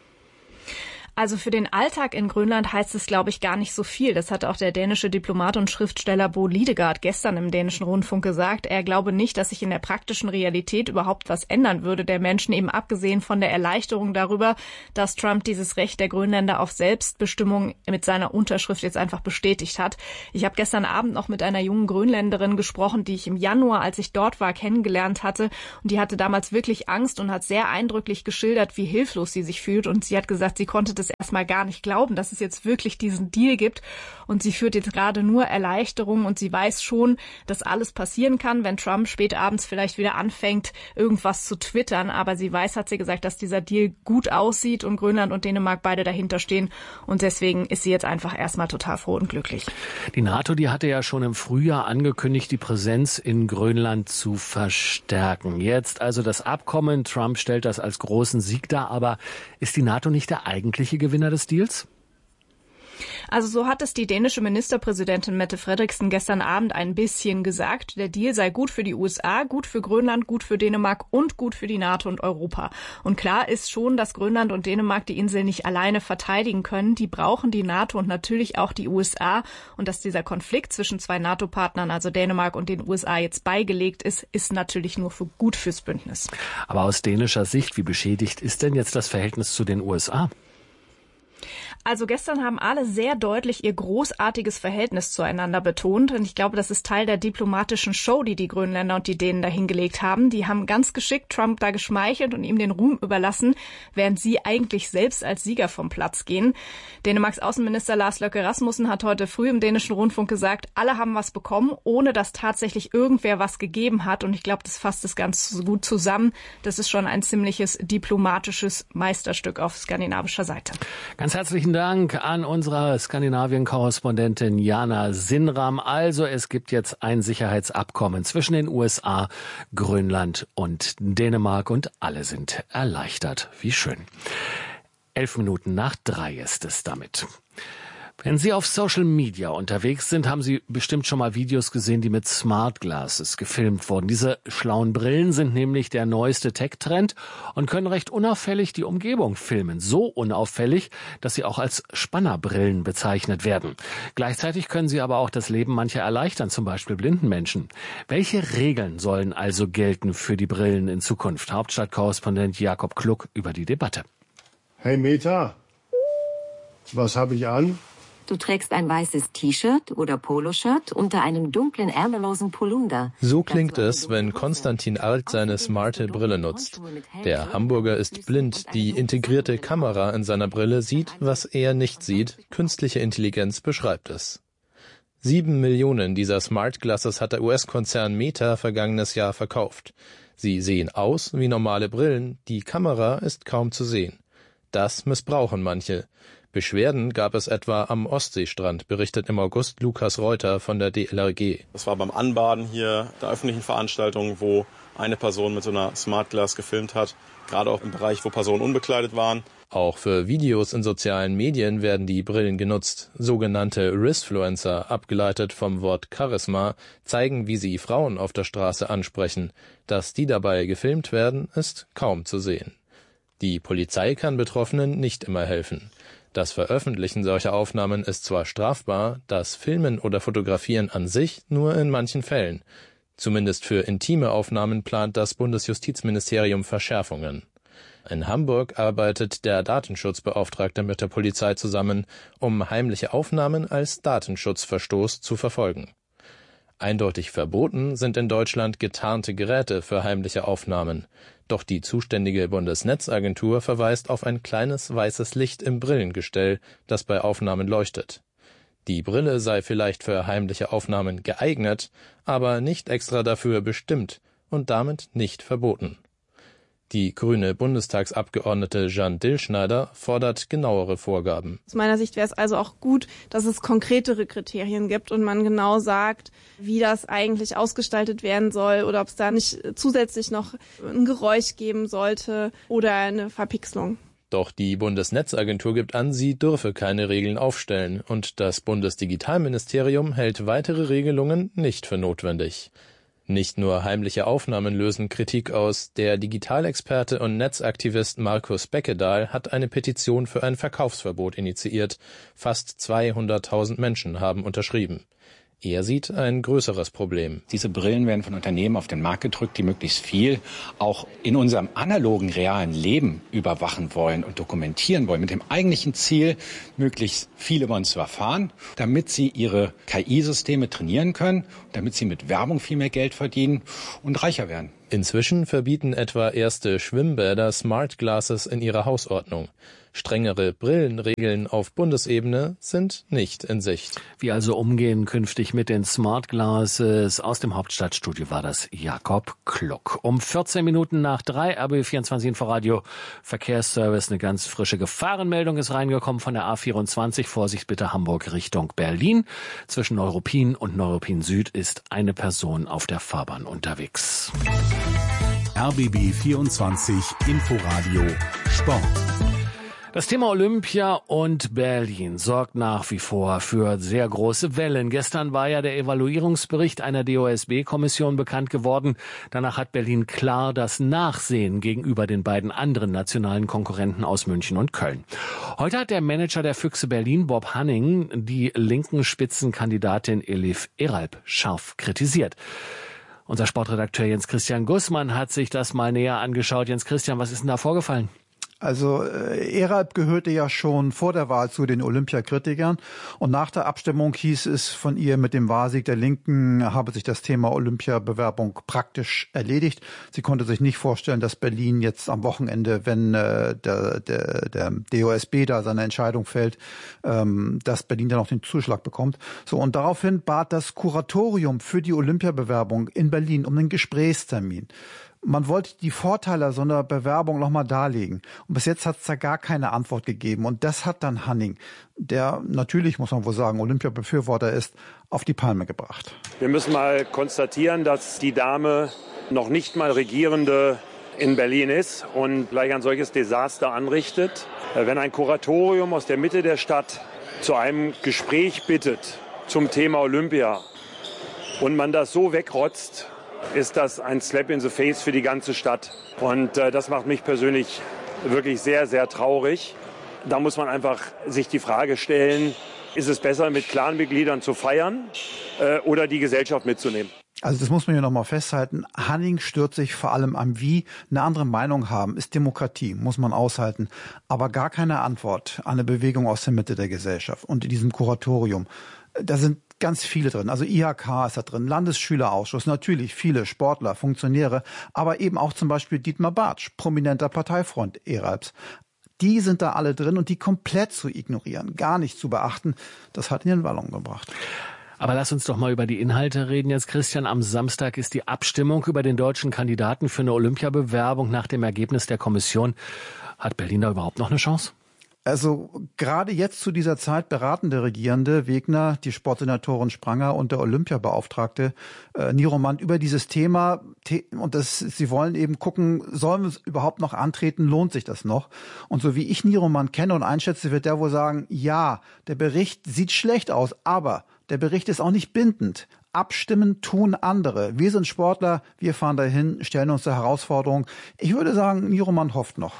Also für den Alltag in Grönland heißt es, glaube ich, gar nicht so viel. Das hat auch der dänische Diplomat und Schriftsteller Bo Lidegaard gestern im dänischen Rundfunk gesagt. Er glaube nicht, dass sich in der praktischen Realität überhaupt was ändern würde der Menschen, eben abgesehen von der Erleichterung darüber, dass Trump dieses Recht der Grönländer auf Selbstbestimmung mit seiner Unterschrift jetzt einfach bestätigt hat. Ich habe gestern Abend noch mit einer jungen Grönländerin gesprochen, die ich im Januar, als ich dort war, kennengelernt hatte. Und die hatte damals wirklich Angst und hat sehr eindrücklich geschildert, wie hilflos sie sich fühlt. Und sie hat gesagt, sie konnte das erstmal gar nicht glauben, dass es jetzt wirklich diesen Deal gibt und sie führt jetzt gerade nur Erleichterung und sie weiß schon, dass alles passieren kann, wenn Trump spät abends vielleicht wieder anfängt, irgendwas zu twittern, aber sie weiß, hat sie gesagt, dass dieser Deal gut aussieht und Grönland und Dänemark beide dahinter stehen und deswegen ist sie jetzt einfach erstmal total froh und glücklich. Die NATO, die hatte ja schon im Frühjahr angekündigt, die Präsenz in Grönland zu verstärken. Jetzt also das Abkommen, Trump stellt das als großen Sieg dar, aber ist die NATO nicht der eigentliche Gewinner des Deals? Also so hat es die dänische Ministerpräsidentin Mette Frederiksen gestern Abend ein bisschen gesagt. Der Deal sei gut für die U S A, gut für Grönland, gut für Dänemark und gut für die NATO und Europa. Und klar ist schon, dass Grönland und Dänemark die Insel nicht alleine verteidigen können. Die brauchen die NATO und natürlich auch die U S A. Und dass dieser Konflikt zwischen zwei NATO-Partnern, also Dänemark und den U S A, jetzt beigelegt ist, ist natürlich nur für gut fürs Bündnis. Aber aus dänischer Sicht, wie beschädigt ist denn jetzt das Verhältnis zu den U S A? Also gestern haben alle sehr deutlich ihr großartiges Verhältnis zueinander betont. Und ich glaube, das ist Teil der diplomatischen Show, die die Grönländer und die Dänen da hingelegt haben. Die haben ganz geschickt Trump da geschmeichelt und ihm den Ruhm überlassen, während sie eigentlich selbst als Sieger vom Platz gehen. Dänemarks Außenminister Lars Løkke Rasmussen hat heute früh im dänischen Rundfunk gesagt, alle haben was bekommen, ohne dass tatsächlich irgendwer was gegeben hat. Und ich glaube, das fasst es ganz gut zusammen. Das ist schon ein ziemliches diplomatisches Meisterstück auf skandinavischer Seite. Ganz herzlichen Dank an unsere Skandinavien-Korrespondentin Jana Sinram. Also es gibt jetzt ein Sicherheitsabkommen zwischen den U S A, Grönland und Dänemark und alle sind erleichtert. Wie schön. Elf Minuten nach drei ist es damit. Wenn Sie auf Social Media unterwegs sind, haben Sie bestimmt schon mal Videos gesehen, die mit Smart Glasses gefilmt wurden. Diese schlauen Brillen sind nämlich der neueste Tech-Trend und können recht unauffällig die Umgebung filmen. So unauffällig, dass sie auch als Spannerbrillen bezeichnet werden. Gleichzeitig können sie aber auch das Leben mancher erleichtern, zum Beispiel blinden Menschen. Welche Regeln sollen also gelten für die Brillen in Zukunft? Hauptstadtkorrespondent Jakob Kluck über die Debatte. Hey Meta, was habe ich an? Du trägst ein weißes T-Shirt oder Poloshirt unter einem dunklen, ärmellosen Polunder. So klingt es, wenn Konstantin Alt seine smarte Brille nutzt. Der Hamburger ist blind. Die integrierte Kamera in seiner Brille sieht, was er nicht sieht. Künstliche Intelligenz beschreibt es. Sieben Millionen dieser Smart Glasses hat der U S-Konzern Meta vergangenes Jahr verkauft. Sie sehen aus wie normale Brillen, die Kamera ist kaum zu sehen. Das missbrauchen manche. Beschwerden gab es etwa am Ostseestrand, berichtet im August Lukas Reuter von der D L R G. Das war beim Anbaden hier der öffentlichen Veranstaltung, wo eine Person mit so einer Smart Glass gefilmt hat, gerade auch im Bereich, wo Personen unbekleidet waren. Auch für Videos in sozialen Medien werden die Brillen genutzt. Sogenannte Risfluencer, abgeleitet vom Wort Charisma, zeigen, wie sie Frauen auf der Straße ansprechen. Dass die dabei gefilmt werden, ist kaum zu sehen. Die Polizei kann Betroffenen nicht immer helfen. Das Veröffentlichen solcher Aufnahmen ist zwar strafbar, das Filmen oder Fotografieren an sich nur in manchen Fällen. Zumindest für intime Aufnahmen plant das Bundesjustizministerium Verschärfungen. In Hamburg arbeitet der Datenschutzbeauftragte mit der Polizei zusammen, um heimliche Aufnahmen als Datenschutzverstoß zu verfolgen. Eindeutig verboten sind in Deutschland getarnte Geräte für heimliche Aufnahmen. Doch die zuständige Bundesnetzagentur verweist auf ein kleines weißes Licht im Brillengestell, das bei Aufnahmen leuchtet. Die Brille sei vielleicht für heimliche Aufnahmen geeignet, aber nicht extra dafür bestimmt und damit nicht verboten. Die grüne Bundestagsabgeordnete Jeanne Dillschneider fordert genauere Vorgaben. Aus meiner Sicht wäre es also auch gut, dass es konkretere Kriterien gibt und man genau sagt, wie das eigentlich ausgestaltet werden soll oder ob es da nicht zusätzlich noch ein Geräusch geben sollte oder eine Verpixelung. Doch die Bundesnetzagentur gibt an, sie dürfe keine Regeln aufstellen und das Bundesdigitalministerium hält weitere Regelungen nicht für notwendig. Nicht nur heimliche Aufnahmen lösen Kritik aus. Der Digitalexperte und Netzaktivist Markus Beckedahl hat eine Petition für ein Verkaufsverbot initiiert. Fast zweihunderttausend Menschen haben unterschrieben. Er sieht ein größeres Problem. Diese Brillen werden von Unternehmen auf den Markt gedrückt, die möglichst viel auch in unserem analogen, realen Leben überwachen wollen und dokumentieren wollen, mit dem eigentlichen Ziel, möglichst viel über uns zu erfahren, damit sie ihre K I-Systeme trainieren können, damit sie mit Werbung viel mehr Geld verdienen und reicher werden. Inzwischen verbieten etwa erste Schwimmbäder Smart Glasses in ihrer Hausordnung. Strengere Brillenregeln auf Bundesebene sind nicht in Sicht. Wie also umgehen künftig mit den Smart Glasses? Aus dem Hauptstadtstudio war das Jakob Kluck. Um vierzehn Minuten nach drei, R B B vierundzwanzig Inforadio Verkehrsservice. Eine ganz frische Gefahrenmeldung ist reingekommen von der A vierundzwanzig. Vorsicht bitte Hamburg Richtung Berlin. Zwischen Neuruppin und Neuruppin Süd ist eine Person auf der Fahrbahn unterwegs. R B B vierundzwanzig Inforadio Sport. Das Thema Olympia und Berlin sorgt nach wie vor für sehr große Wellen. Gestern war ja der Evaluierungsbericht einer D O S B-Kommission bekannt geworden. Danach hat Berlin klar das Nachsehen gegenüber den beiden anderen nationalen Konkurrenten aus München und Köln. Heute hat der Manager der Füchse Berlin, Bob Hanning, die linken Spitzenkandidatin Elif Eralp scharf kritisiert. Unser Sportredakteur Jens Christian Gussmann hat sich das mal näher angeschaut. Jens Christian, was ist denn da vorgefallen? Also äh, Eralp gehörte ja schon vor der Wahl zu den Olympiakritikern und nach der Abstimmung hieß es von ihr, mit dem Wahlsieg der Linken habe sich das Thema Olympiabewerbung praktisch erledigt. Sie konnte sich nicht vorstellen, dass Berlin jetzt am Wochenende, wenn äh, der, der, der D O S B da seine Entscheidung fällt, ähm, dass Berlin dann auch den Zuschlag bekommt. So, und daraufhin bat das Kuratorium für die Olympiabewerbung in Berlin um einen Gesprächstermin. Man wollte die Vorteile so einer Bewerbung nochmal darlegen. Und bis jetzt hat es da gar keine Antwort gegeben. Und das hat dann Hanning, der natürlich, muss man wohl sagen, Olympiabefürworter ist, auf die Palme gebracht. Wir müssen mal konstatieren, dass die Dame noch nicht mal Regierende in Berlin ist und gleich ein solches Desaster anrichtet. Wenn ein Kuratorium aus der Mitte der Stadt zu einem Gespräch bittet zum Thema Olympia und man das so wegrotzt, ist das ein Slap in the face für die ganze Stadt. Und äh, das macht mich persönlich wirklich sehr, sehr traurig. Da muss man einfach sich die Frage stellen, ist es besser, mit Clanmitgliedern zu feiern äh, oder die Gesellschaft mitzunehmen? Also das muss man ja noch mal festhalten. Hanning stört sich vor allem am Wie. Eine andere Meinung haben ist Demokratie, muss man aushalten. Aber gar keine Antwort an eine Bewegung aus der Mitte der Gesellschaft und in diesem Kuratorium. Da sind ganz viele drin. Also I H K ist da drin, Landesschülerausschuss, natürlich viele Sportler, Funktionäre, aber eben auch zum Beispiel Dietmar Bartsch, prominenter Parteifreund Eralps. Die sind da alle drin und die komplett zu ignorieren, gar nicht zu beachten, das hat ihn in Wallung gebracht. Aber lass uns doch mal über die Inhalte reden jetzt, Christian. Am Samstag ist die Abstimmung über den deutschen Kandidaten für eine Olympiabewerbung nach dem Ergebnis der Kommission. Hat Berlin da überhaupt noch eine Chance? Also gerade jetzt zu dieser Zeit beraten der Regierende Wegner, die Sportsenatorin Spranger und der Olympiabeauftragte äh, Nieromant über dieses Thema. Und das, sie wollen eben gucken, sollen wir überhaupt noch antreten, lohnt sich das noch? Und so wie ich Nieromant kenne und einschätze, wird der wohl sagen, ja, der Bericht sieht schlecht aus, aber der Bericht ist auch nicht bindend. Abstimmen tun andere. Wir sind Sportler, wir fahren dahin, stellen uns der Herausforderung. Ich würde sagen, Nieromant hofft noch.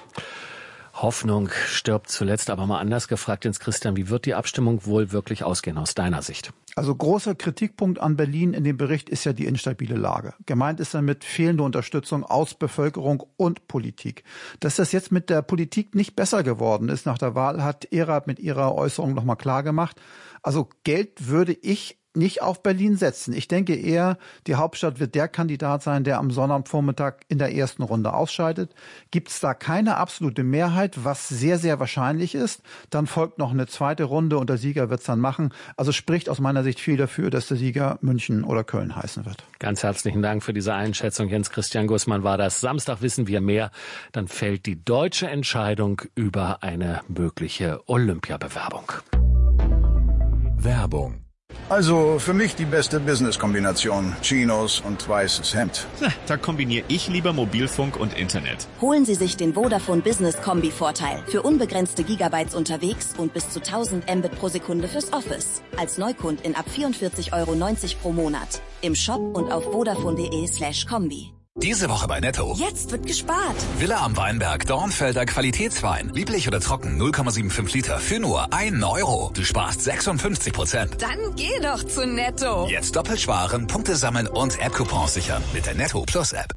Hoffnung stirbt zuletzt, aber mal anders gefragt, Jens Christian, wie wird die Abstimmung wohl wirklich ausgehen aus deiner Sicht? Also großer Kritikpunkt an Berlin in dem Bericht ist ja die instabile Lage. Gemeint ist damit fehlende Unterstützung aus Bevölkerung und Politik. Dass das jetzt mit der Politik nicht besser geworden ist nach der Wahl, hat Eralp mit ihrer Äußerung nochmal klar gemacht. Also Geld würde ich nicht auf Berlin setzen. Ich denke eher, die Hauptstadt wird der Kandidat sein, der am Sonnabendvormittag in der ersten Runde ausscheidet. Gibt es da keine absolute Mehrheit, was sehr, sehr wahrscheinlich ist, dann folgt noch eine zweite Runde und der Sieger wird es dann machen. Also spricht aus meiner Sicht viel dafür, dass der Sieger München oder Köln heißen wird. Ganz herzlichen Dank für diese Einschätzung. Jens Christian Gussmann war das. Samstag wissen wir mehr. Dann fällt die deutsche Entscheidung über eine mögliche Olympiabewerbung. Werbung. Also für mich die beste Business-Kombination. Chinos und weißes Hemd. Da kombiniere ich lieber Mobilfunk und Internet. Holen Sie sich den Vodafone Business Kombi-Vorteil. Für unbegrenzte Gigabytes unterwegs und bis zu tausend Mbit pro Sekunde fürs Office. Als Neukundin ab vierundvierzig Euro neunzig pro Monat. Im Shop und auf vodafone.de slash Kombi. Diese Woche bei Netto. Jetzt wird gespart. Villa am Weinberg, Dornfelder Qualitätswein. Lieblich oder trocken, null Komma fünfundsiebzig Liter für nur ein Euro. Du sparst sechsundfünfzig Prozent. Dann geh doch zu Netto. Jetzt doppelt sparen, Punkte sammeln und App-Coupons sichern mit der Netto Plus App.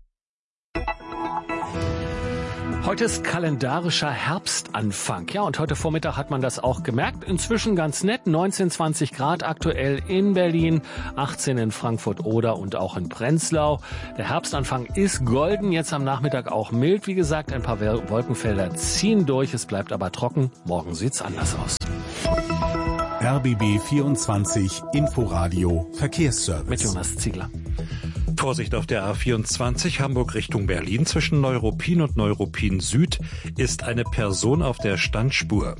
Heute ist kalendarischer Herbstanfang. Ja, und heute Vormittag hat man das auch gemerkt. Inzwischen ganz nett. neunzehn, zwanzig Grad aktuell in Berlin, achtzehn in Frankfurt-Oder und auch in Prenzlau. Der Herbstanfang ist golden. Jetzt am Nachmittag auch mild. Wie gesagt, ein paar Wolkenfelder ziehen durch. Es bleibt aber trocken. Morgen sieht's anders aus. R B B vierundzwanzig Inforadio Verkehrsservice. Mit Jonas Ziegler. Vorsicht auf der A vierundzwanzig Hamburg Richtung Berlin. Zwischen Neuruppin und Neuruppin Süd ist eine Person auf der Standspur.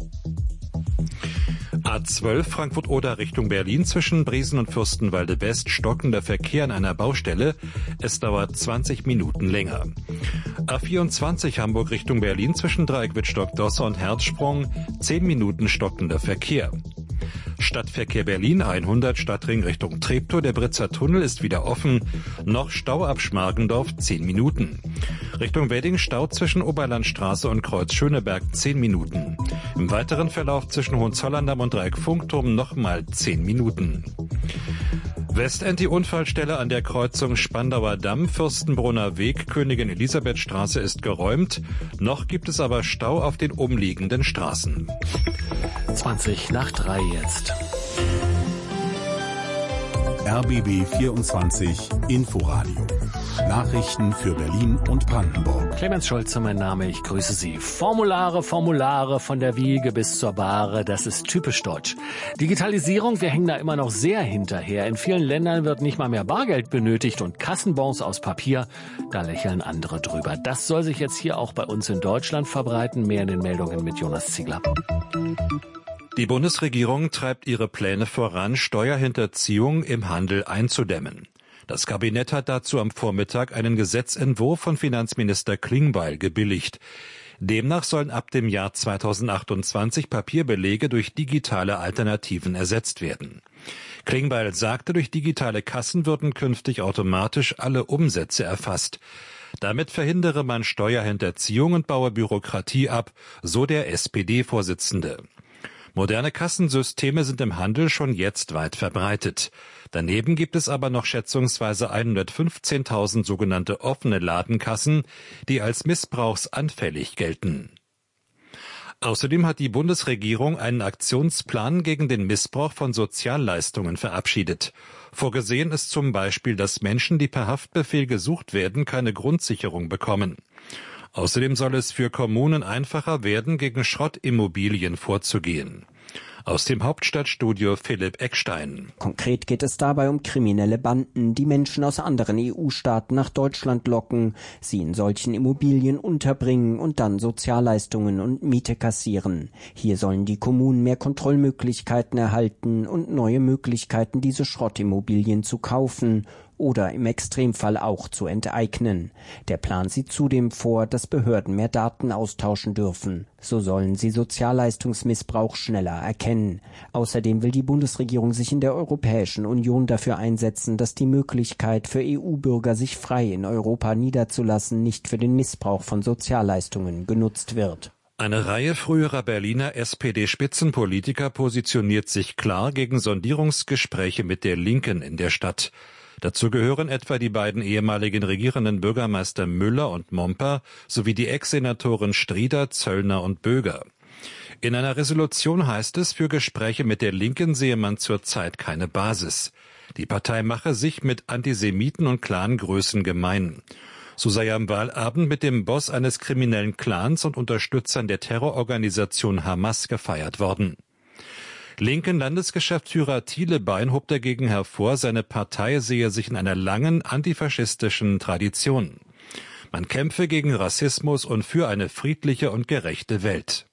A zwölf Frankfurt-Oder Richtung Berlin. Zwischen Briesen und Fürstenwalde West stockender Verkehr an einer Baustelle. Es dauert zwanzig Minuten länger. A vierundzwanzig Hamburg Richtung Berlin. Zwischen Dreieck Wittstock-Dosse und Herzsprung. zehn Minuten stockender Verkehr. Stadtverkehr Berlin hundert Stadtring Richtung Treptow. Der Britzer Tunnel ist wieder offen. Noch Stau ab Schmargendorf zehn Minuten. Richtung Wedding Stau zwischen Oberlandstraße und Kreuz Schöneberg zehn Minuten. Im weiteren Verlauf zwischen Hohenzollern-Damm und Dreieck Funkturm nochmal zehn Minuten. Westend die Unfallstelle an der Kreuzung Spandauer Damm, Fürstenbrunner Weg, Königin Elisabethstraße ist geräumt. Noch gibt es aber Stau auf den umliegenden Straßen. zwanzig nach drei jetzt. R B B vierundzwanzig Inforadio. Nachrichten für Berlin und Brandenburg. Clemens Scholze, mein Name, ich grüße Sie. Formulare, Formulare, von der Wiege bis zur Bahre, das ist typisch deutsch. Digitalisierung, wir hängen da immer noch sehr hinterher. In vielen Ländern wird nicht mal mehr Bargeld benötigt und Kassenbons aus Papier, da lächeln andere drüber. Das soll sich jetzt hier auch bei uns in Deutschland verbreiten. Mehr in den Meldungen mit Jonas Ziegler. Die Bundesregierung treibt ihre Pläne voran, Steuerhinterziehung im Handel einzudämmen. Das Kabinett hat dazu am Vormittag einen Gesetzentwurf von Finanzminister Klingbeil gebilligt. Demnach sollen ab dem Jahr zweitausendachtundzwanzig Papierbelege durch digitale Alternativen ersetzt werden. Klingbeil sagte, durch digitale Kassen würden künftig automatisch alle Umsätze erfasst. Damit verhindere man Steuerhinterziehung und baue Bürokratie ab, so der S P D-Vorsitzende. Moderne Kassensysteme sind im Handel schon jetzt weit verbreitet. Daneben gibt es aber noch schätzungsweise hundertfünfzehntausend sogenannte offene Ladenkassen, die als missbrauchsanfällig gelten. Außerdem hat die Bundesregierung einen Aktionsplan gegen den Missbrauch von Sozialleistungen verabschiedet. Vorgesehen ist zum Beispiel, dass Menschen, die per Haftbefehl gesucht werden, keine Grundsicherung bekommen. Außerdem soll es für Kommunen einfacher werden, gegen Schrottimmobilien vorzugehen. Aus dem Hauptstadtstudio Philipp Eckstein. Konkret geht es dabei um kriminelle Banden, die Menschen aus anderen E U-Staaten nach Deutschland locken, sie in solchen Immobilien unterbringen und dann Sozialleistungen und Miete kassieren. Hier sollen die Kommunen mehr Kontrollmöglichkeiten erhalten und neue Möglichkeiten, diese Schrottimmobilien zu kaufen oder im Extremfall auch zu enteignen. Der Plan sieht zudem vor, dass Behörden mehr Daten austauschen dürfen. So sollen sie Sozialleistungsmissbrauch schneller erkennen. Außerdem will die Bundesregierung sich in der Europäischen Union dafür einsetzen, dass die Möglichkeit für E U-Bürger, sich frei in Europa niederzulassen, nicht für den Missbrauch von Sozialleistungen genutzt wird. Eine Reihe früherer Berliner S P D-Spitzenpolitiker positioniert sich klar gegen Sondierungsgespräche mit der Linken in der Stadt. Dazu gehören etwa die beiden ehemaligen regierenden Bürgermeister Müller und Momper sowie die Ex-Senatoren Strieder, Zöllner und Böger. In einer Resolution heißt es, für Gespräche mit der Linken sehe man zurzeit keine Basis. Die Partei mache sich mit Antisemiten und Clangrößen gemein. So sei er am Wahlabend mit dem Boss eines kriminellen Clans und Unterstützern der Terrororganisation Hamas gefeiert worden. Linken Landesgeschäftsführer Thiele Bein hob dagegen hervor, seine Partei sehe sich in einer langen antifaschistischen Tradition. Man kämpfe gegen Rassismus und für eine friedliche und gerechte Welt.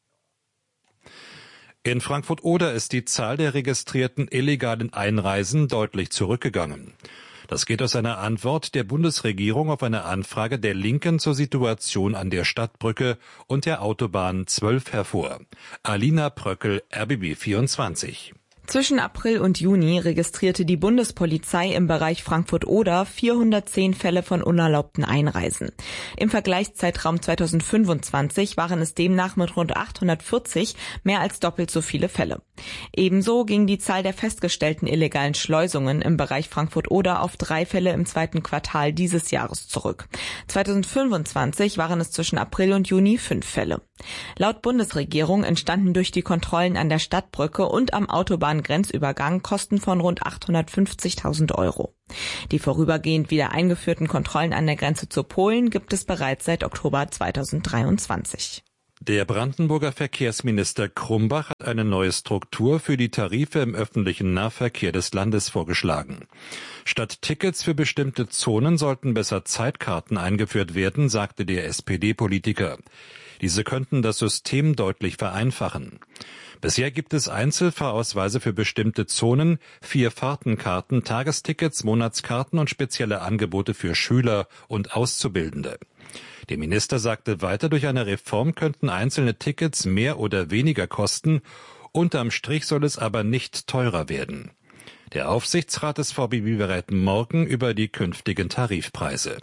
In Frankfurt-Oder ist die Zahl der registrierten illegalen Einreisen deutlich zurückgegangen. Das geht aus einer Antwort der Bundesregierung auf eine Anfrage der Linken zur Situation an der Stadtbrücke und der Autobahn zwölf hervor. Alina Pröckel, R B B vierundzwanzig. Zwischen April und Juni registrierte die Bundespolizei im Bereich Frankfurt-Oder vierhundertzehn Fälle von unerlaubten Einreisen. Im Vergleichszeitraum zweitausendfünfundzwanzig waren es demnach mit rund achthundertvierzig mehr als doppelt so viele Fälle. Ebenso ging die Zahl der festgestellten illegalen Schleusungen im Bereich Frankfurt-Oder auf drei Fälle im zweiten Quartal dieses Jahres zurück. zweitausendfünfundzwanzig waren es zwischen April und Juni fünf Fälle. Laut Bundesregierung entstanden durch die Kontrollen an der Stadtbrücke und am Autobahngrenzübergang Kosten von rund achthundertfünfzigtausend Euro. Die vorübergehend wieder eingeführten Kontrollen an der Grenze zu Polen gibt es bereits seit Oktober zweitausenddreiundzwanzig. Der Brandenburger Verkehrsminister Krumbach hat eine neue Struktur für die Tarife im öffentlichen Nahverkehr des Landes vorgeschlagen. Statt Tickets für bestimmte Zonen sollten besser Zeitkarten eingeführt werden, sagte der S P D-Politiker. Diese könnten das System deutlich vereinfachen. Bisher gibt es Einzelfahrausweise für bestimmte Zonen, vier Fahrtenkarten, Tagestickets, Monatskarten und spezielle Angebote für Schüler und Auszubildende. Der Minister sagte weiter, durch eine Reform könnten einzelne Tickets mehr oder weniger kosten, unterm Strich soll es aber nicht teurer werden. Der Aufsichtsrat des V B B berät morgen über die künftigen Tarifpreise.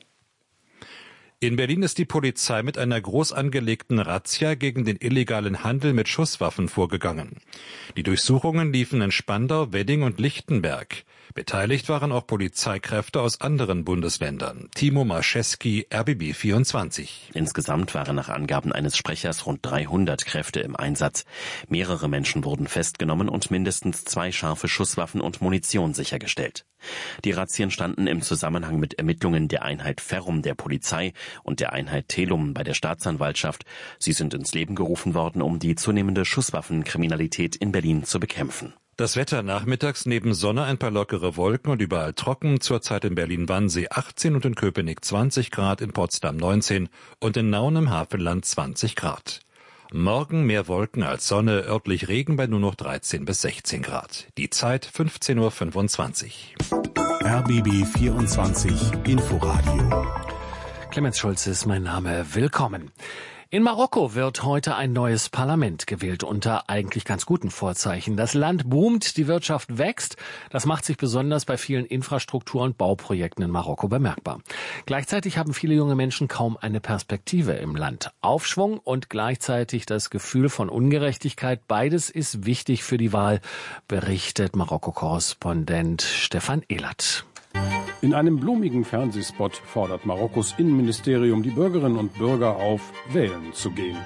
In Berlin ist die Polizei mit einer groß angelegten Razzia gegen den illegalen Handel mit Schusswaffen vorgegangen. Die Durchsuchungen liefen in Spandau, Wedding und Lichtenberg. Beteiligt waren auch Polizeikräfte aus anderen Bundesländern. Timo Marcheski, R B B vierundzwanzig. Insgesamt waren nach Angaben eines Sprechers rund dreihundert Kräfte im Einsatz. Mehrere Menschen wurden festgenommen und mindestens zwei scharfe Schusswaffen und Munition sichergestellt. Die Razzien standen im Zusammenhang mit Ermittlungen der Einheit Ferrum der Polizei und der Einheit Telum bei der Staatsanwaltschaft. Sie sind ins Leben gerufen worden, um die zunehmende Schusswaffenkriminalität in Berlin zu bekämpfen. Das Wetter nachmittags neben Sonne ein paar lockere Wolken und überall trocken. Zurzeit in Berlin-Wannsee achtzehn und in Köpenick zwanzig Grad, in Potsdam neunzehn und in Nauen im Hafenland zwanzig Grad. Morgen mehr Wolken als Sonne, örtlich Regen bei nur noch dreizehn bis sechzehn Grad. Die Zeit fünfzehn Uhr fünfundzwanzig. R B B vierundzwanzig Inforadio. Clemens Schulze ist mein Name. Willkommen. In Marokko wird heute ein neues Parlament gewählt, unter eigentlich ganz guten Vorzeichen. Das Land boomt, die Wirtschaft wächst. Das macht sich besonders bei vielen Infrastruktur- und Bauprojekten in Marokko bemerkbar. Gleichzeitig haben viele junge Menschen kaum eine Perspektive im Land. Aufschwung und gleichzeitig das Gefühl von Ungerechtigkeit, beides ist wichtig für die Wahl, berichtet Marokko-Korrespondent Stefan Ehlert. In einem blumigen Fernsehspot fordert Marokkos Innenministerium die Bürgerinnen und Bürger auf, wählen zu gehen.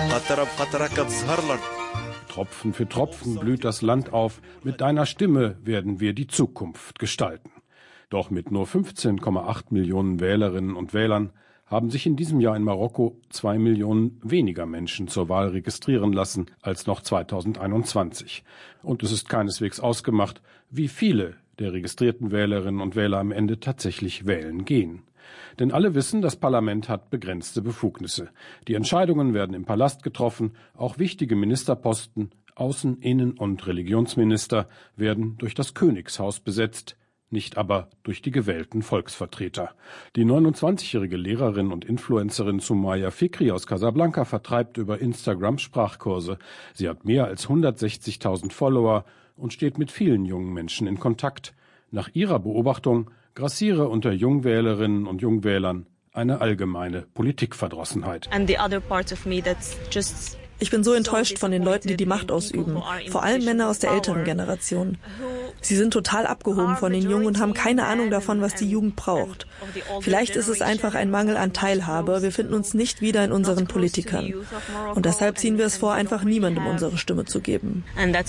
Tropfen für Tropfen blüht das Land auf. Mit deiner Stimme werden wir die Zukunft gestalten. Doch mit nur fünfzehn Komma acht Millionen Wählerinnen und Wählern haben sich in diesem Jahr in Marokko zwei Millionen weniger Menschen zur Wahl registrieren lassen als noch zweitausendeinundzwanzig. Und es ist keineswegs ausgemacht, wie viele der registrierten Wählerinnen und Wähler am Ende tatsächlich wählen gehen. Denn alle wissen, das Parlament hat begrenzte Befugnisse. Die Entscheidungen werden im Palast getroffen, auch wichtige Ministerposten, Außen-, Innen- und Religionsminister werden durch das Königshaus besetzt, nicht aber durch die gewählten Volksvertreter. Die neunundzwanzigjährige Lehrerin und Influencerin Sumaya Fikri aus Casablanca vertreibt über Instagram Sprachkurse. Sie hat mehr als hundertsechzigtausend Follower und steht mit vielen jungen Menschen in Kontakt. Nach ihrer Beobachtung grassiere unter Jungwählerinnen und Jungwählern eine allgemeine Politikverdrossenheit. And the other part of me that's just Ich bin so enttäuscht von den Leuten, die die Macht ausüben, vor allem Männer aus der älteren Generation. Sie sind total abgehoben von den Jungen und haben keine Ahnung davon, was die Jugend braucht. Vielleicht ist es einfach ein Mangel an Teilhabe. Wir finden uns nicht wieder in unseren Politikern. Und deshalb ziehen wir es vor, einfach niemandem unsere Stimme zu geben.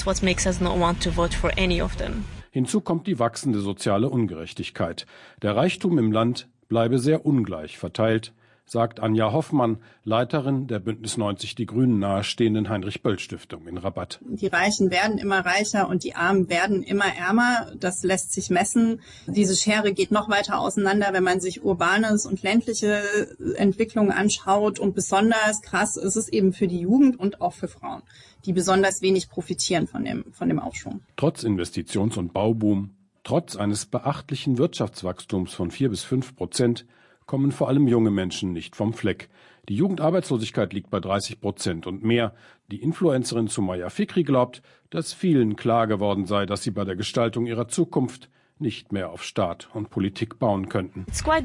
Hinzu kommt die wachsende soziale Ungerechtigkeit. Der Reichtum im Land bleibe sehr ungleich verteilt, sagt Anja Hoffmann, Leiterin der Bündnis neunzig Die Grünen nahestehenden Heinrich-Böll-Stiftung in Rabat. Die Reichen werden immer reicher und die Armen werden immer ärmer. Das lässt sich messen. Diese Schere geht noch weiter auseinander, wenn man sich urbanes und ländliche Entwicklungen anschaut. Und besonders krass ist es eben für die Jugend und auch für Frauen, die besonders wenig profitieren von dem, von dem Aufschwung. Trotz Investitions- und Bauboom, trotz eines beachtlichen Wirtschaftswachstums von vier bis fünf Prozent, kommen vor allem junge Menschen nicht vom Fleck. Die Jugendarbeitslosigkeit liegt bei dreißig Prozent und mehr. Die Influencerin Sumaya Fikri glaubt, dass vielen klar geworden sei, dass sie bei der Gestaltung ihrer Zukunft nicht mehr auf Staat und Politik bauen könnten.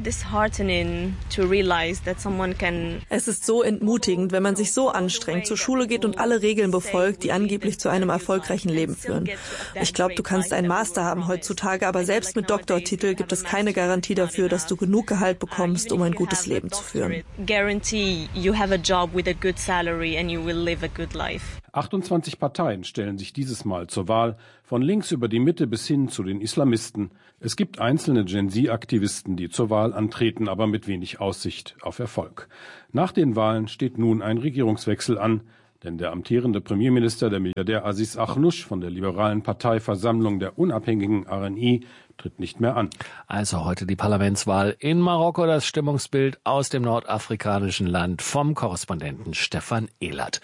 Es ist so entmutigend, wenn man sich so anstrengt, zur Schule geht und alle Regeln befolgt, die angeblich zu einem erfolgreichen Leben führen. Ich glaube, du kannst einen Master haben heutzutage, aber selbst mit Doktortitel gibt es keine Garantie dafür, dass du genug Gehalt bekommst, um ein gutes Leben zu führen. achtundzwanzig Parteien stellen sich dieses Mal zur Wahl, von links über die Mitte bis hin zu den Islamisten. Es gibt einzelne Gen-Z-Aktivisten, die zur Wahl antreten, aber mit wenig Aussicht auf Erfolg. Nach den Wahlen steht nun ein Regierungswechsel an, denn der amtierende Premierminister, der Milliardär Aziz Akhnush von der liberalen Parteiversammlung der unabhängigen R N I, tritt nicht mehr an. Also heute die Parlamentswahl in Marokko, das Stimmungsbild aus dem nordafrikanischen Land vom Korrespondenten Stefan Ehlert.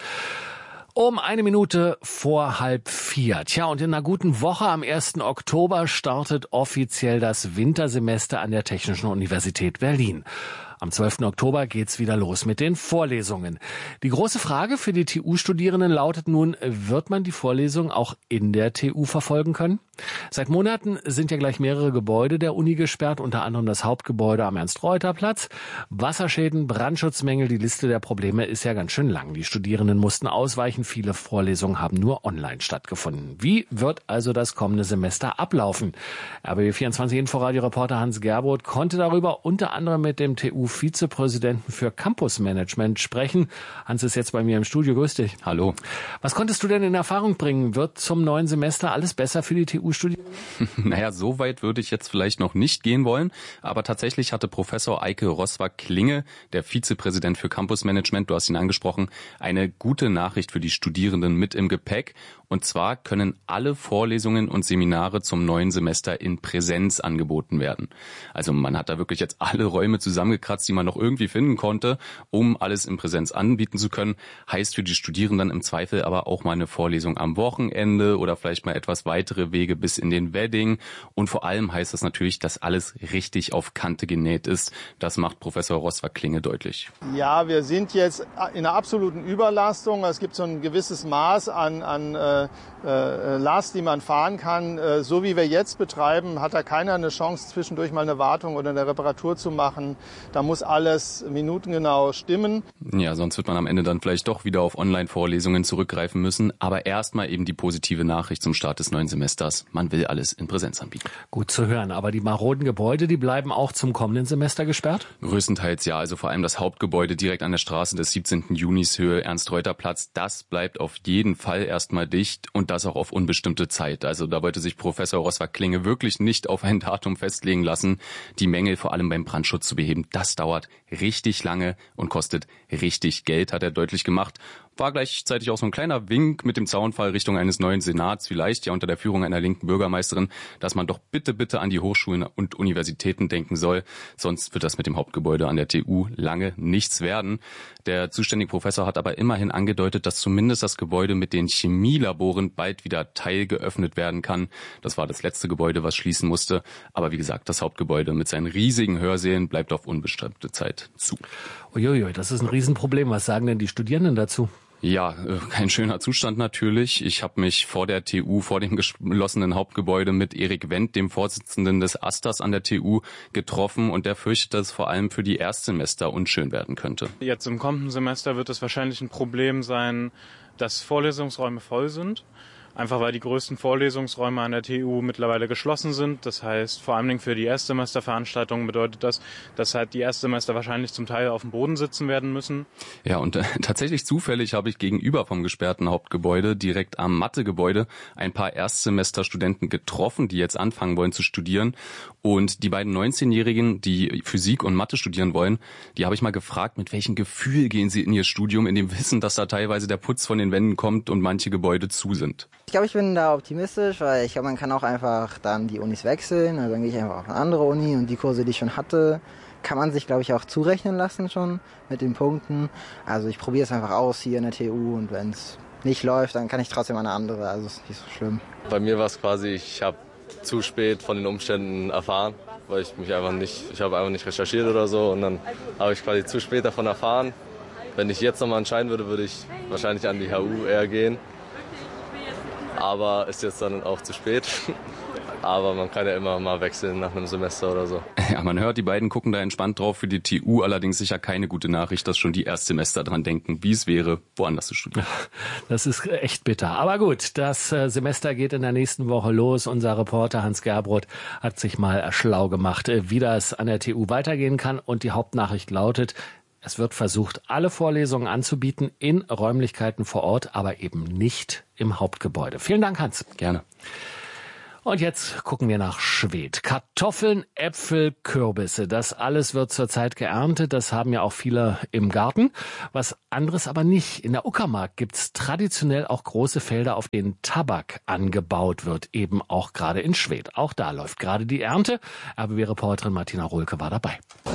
Um eine Minute vor halb vier. Tja, und in einer guten Woche am ersten Oktober startet offiziell das Wintersemester an der Technischen Universität Berlin. Am zwölften Oktober geht's wieder los mit den Vorlesungen. Die große Frage für die T U-Studierenden lautet nun, wird man die Vorlesung auch in der T U verfolgen können? Seit Monaten sind ja gleich mehrere Gebäude der Uni gesperrt, unter anderem das Hauptgebäude am Ernst-Reuter-Platz. Wasserschäden, Brandschutzmängel, die Liste der Probleme ist ja ganz schön lang. Die Studierenden mussten ausweichen, viele Vorlesungen haben nur online stattgefunden. Wie wird also das kommende Semester ablaufen? R B B vierundzwanzig Inforadio-Reporter Hans Gerbold konnte darüber unter anderem mit dem T U-Vizepräsidenten für Campusmanagement sprechen. Hans ist jetzt bei mir im Studio. Grüß dich. Hallo. Was konntest du denn in Erfahrung bringen? Wird zum neuen Semester alles besser für die T U-Studierenden? Naja, so weit würde ich jetzt vielleicht noch nicht gehen wollen, aber tatsächlich hatte Professor Eike Roswag-Klinge, der Vizepräsident für Campusmanagement, du hast ihn angesprochen, eine gute Nachricht für die Studierenden mit im Gepäck. Und zwar können alle Vorlesungen und Seminare zum neuen Semester in Präsenz angeboten werden. Also man hat da wirklich jetzt alle Räume zusammengekratzt, die man noch irgendwie finden konnte, um alles in Präsenz anbieten zu können. Heißt für die Studierenden im Zweifel aber auch mal eine Vorlesung am Wochenende oder vielleicht mal etwas weitere Wege bis in den Wedding. Und vor allem heißt das natürlich, dass alles richtig auf Kante genäht ist. Das macht Professor Roswag-Klinge deutlich. Ja, wir sind jetzt in einer absoluten Überlastung. Es gibt so ein gewisses Maß an, an äh, äh, Last, die man fahren kann. Äh, so wie wir jetzt betreiben, hat da keiner eine Chance, zwischendurch mal eine Wartung oder eine Reparatur zu machen. Da muss alles minutengenau stimmen. Ja, sonst wird man am Ende dann vielleicht doch wieder auf Online-Vorlesungen zurückgreifen müssen. Aber erstmal eben die positive Nachricht zum Start des neuen Semesters. Man will alles in Präsenz anbieten. Gut zu hören, aber die maroden Gebäude, die bleiben auch zum kommenden Semester gesperrt? Größtenteils ja, also vor allem das Hauptgebäude direkt an der Straße des siebzehnten Junis Höhe Ernst-Reuter-Platz, das bleibt auf jeden Fall erstmal dicht und das auch auf unbestimmte Zeit. Also da wollte sich Professor Roswag-Klinge wirklich nicht auf ein Datum festlegen lassen. Die Mängel vor allem beim Brandschutz zu beheben, das dauert richtig lange und kostet richtig Geld, hat er deutlich gemacht. War gleichzeitig auch so ein kleiner Wink mit dem Zaunfall Richtung eines neuen Senats, vielleicht ja unter der Führung einer linken Bürgermeisterin, dass man doch bitte, bitte an die Hochschulen und Universitäten denken soll. Sonst wird das mit dem Hauptgebäude an der T U lange nichts werden. Der zuständige Professor hat aber immerhin angedeutet, dass zumindest das Gebäude mit den Chemielaboren bald wieder teilgeöffnet werden kann. Das war das letzte Gebäude, was schließen musste. Aber wie gesagt, das Hauptgebäude mit seinen riesigen Hörsälen bleibt auf unbestimmte Zeit zu. Uiuiui, das ist ein Riesenproblem. Was sagen denn die Studierenden dazu? Ja, kein schöner Zustand natürlich. Ich habe mich vor der T U, vor dem geschlossenen Hauptgebäude mit Erik Wendt, dem Vorsitzenden des Asters an der T U, getroffen und der fürchtet, dass es vor allem für die Erstsemester unschön werden könnte. Jetzt im kommenden Semester wird es wahrscheinlich ein Problem sein, dass Vorlesungsräume voll sind. Einfach weil die größten Vorlesungsräume an der T U mittlerweile geschlossen sind. Das heißt, vor allem für die Erstsemesterveranstaltungen bedeutet das, dass halt die Erstsemester wahrscheinlich zum Teil auf dem Boden sitzen werden müssen. Ja, und äh, tatsächlich zufällig habe ich gegenüber vom gesperrten Hauptgebäude, direkt am Mathegebäude, ein paar Erstsemesterstudenten getroffen, die jetzt anfangen wollen zu studieren. Und die beiden neunzehnjährigen, die Physik und Mathe studieren wollen, die habe ich mal gefragt, mit welchem Gefühl gehen sie in ihr Studium, in dem Wissen, dass da teilweise der Putz von den Wänden kommt und manche Gebäude zu sind. Ich glaube, ich bin da optimistisch, weil ich glaube, man kann auch einfach dann die Unis wechseln. Also dann gehe ich einfach auf eine andere Uni und die Kurse, die ich schon hatte, kann man sich, glaube ich, auch zurechnen lassen schon mit den Punkten. Also ich probiere es einfach aus hier in der T U und wenn es nicht läuft, dann kann ich trotzdem eine andere. Also ist nicht so schlimm. Bei mir war es quasi, ich habe zu spät von den Umständen erfahren, weil ich mich einfach nicht, ich habe einfach nicht recherchiert oder so und dann habe ich quasi zu spät davon erfahren. Wenn ich jetzt nochmal entscheiden würde, würde ich wahrscheinlich an die H U eher gehen. Aber ist jetzt dann auch zu spät. Aber man kann ja immer mal wechseln nach einem Semester oder so. Ja, man hört, die beiden gucken da entspannt drauf. Für die T U allerdings sicher keine gute Nachricht, dass schon die Erstsemester dran denken, wie es wäre, woanders zu studieren. Das ist echt bitter. Aber gut, das Semester geht in der nächsten Woche los. Unser Reporter Hans Gerbrodt hat sich mal schlau gemacht, wie das an der T U weitergehen kann. Und die Hauptnachricht lautet: Es wird versucht, alle Vorlesungen anzubieten in Räumlichkeiten vor Ort, aber eben nicht im Hauptgebäude. Vielen Dank, Hans. Gerne. Und jetzt gucken wir nach Schwedt. Kartoffeln, Äpfel, Kürbisse, das alles wird zurzeit geerntet. Das haben ja auch viele im Garten. Was anderes aber nicht. In der Uckermark gibt's traditionell auch große Felder, auf denen Tabak angebaut wird. Eben auch gerade in Schwedt. Auch da läuft gerade die Ernte. R B B-Reporterin Martina Rohlke war dabei.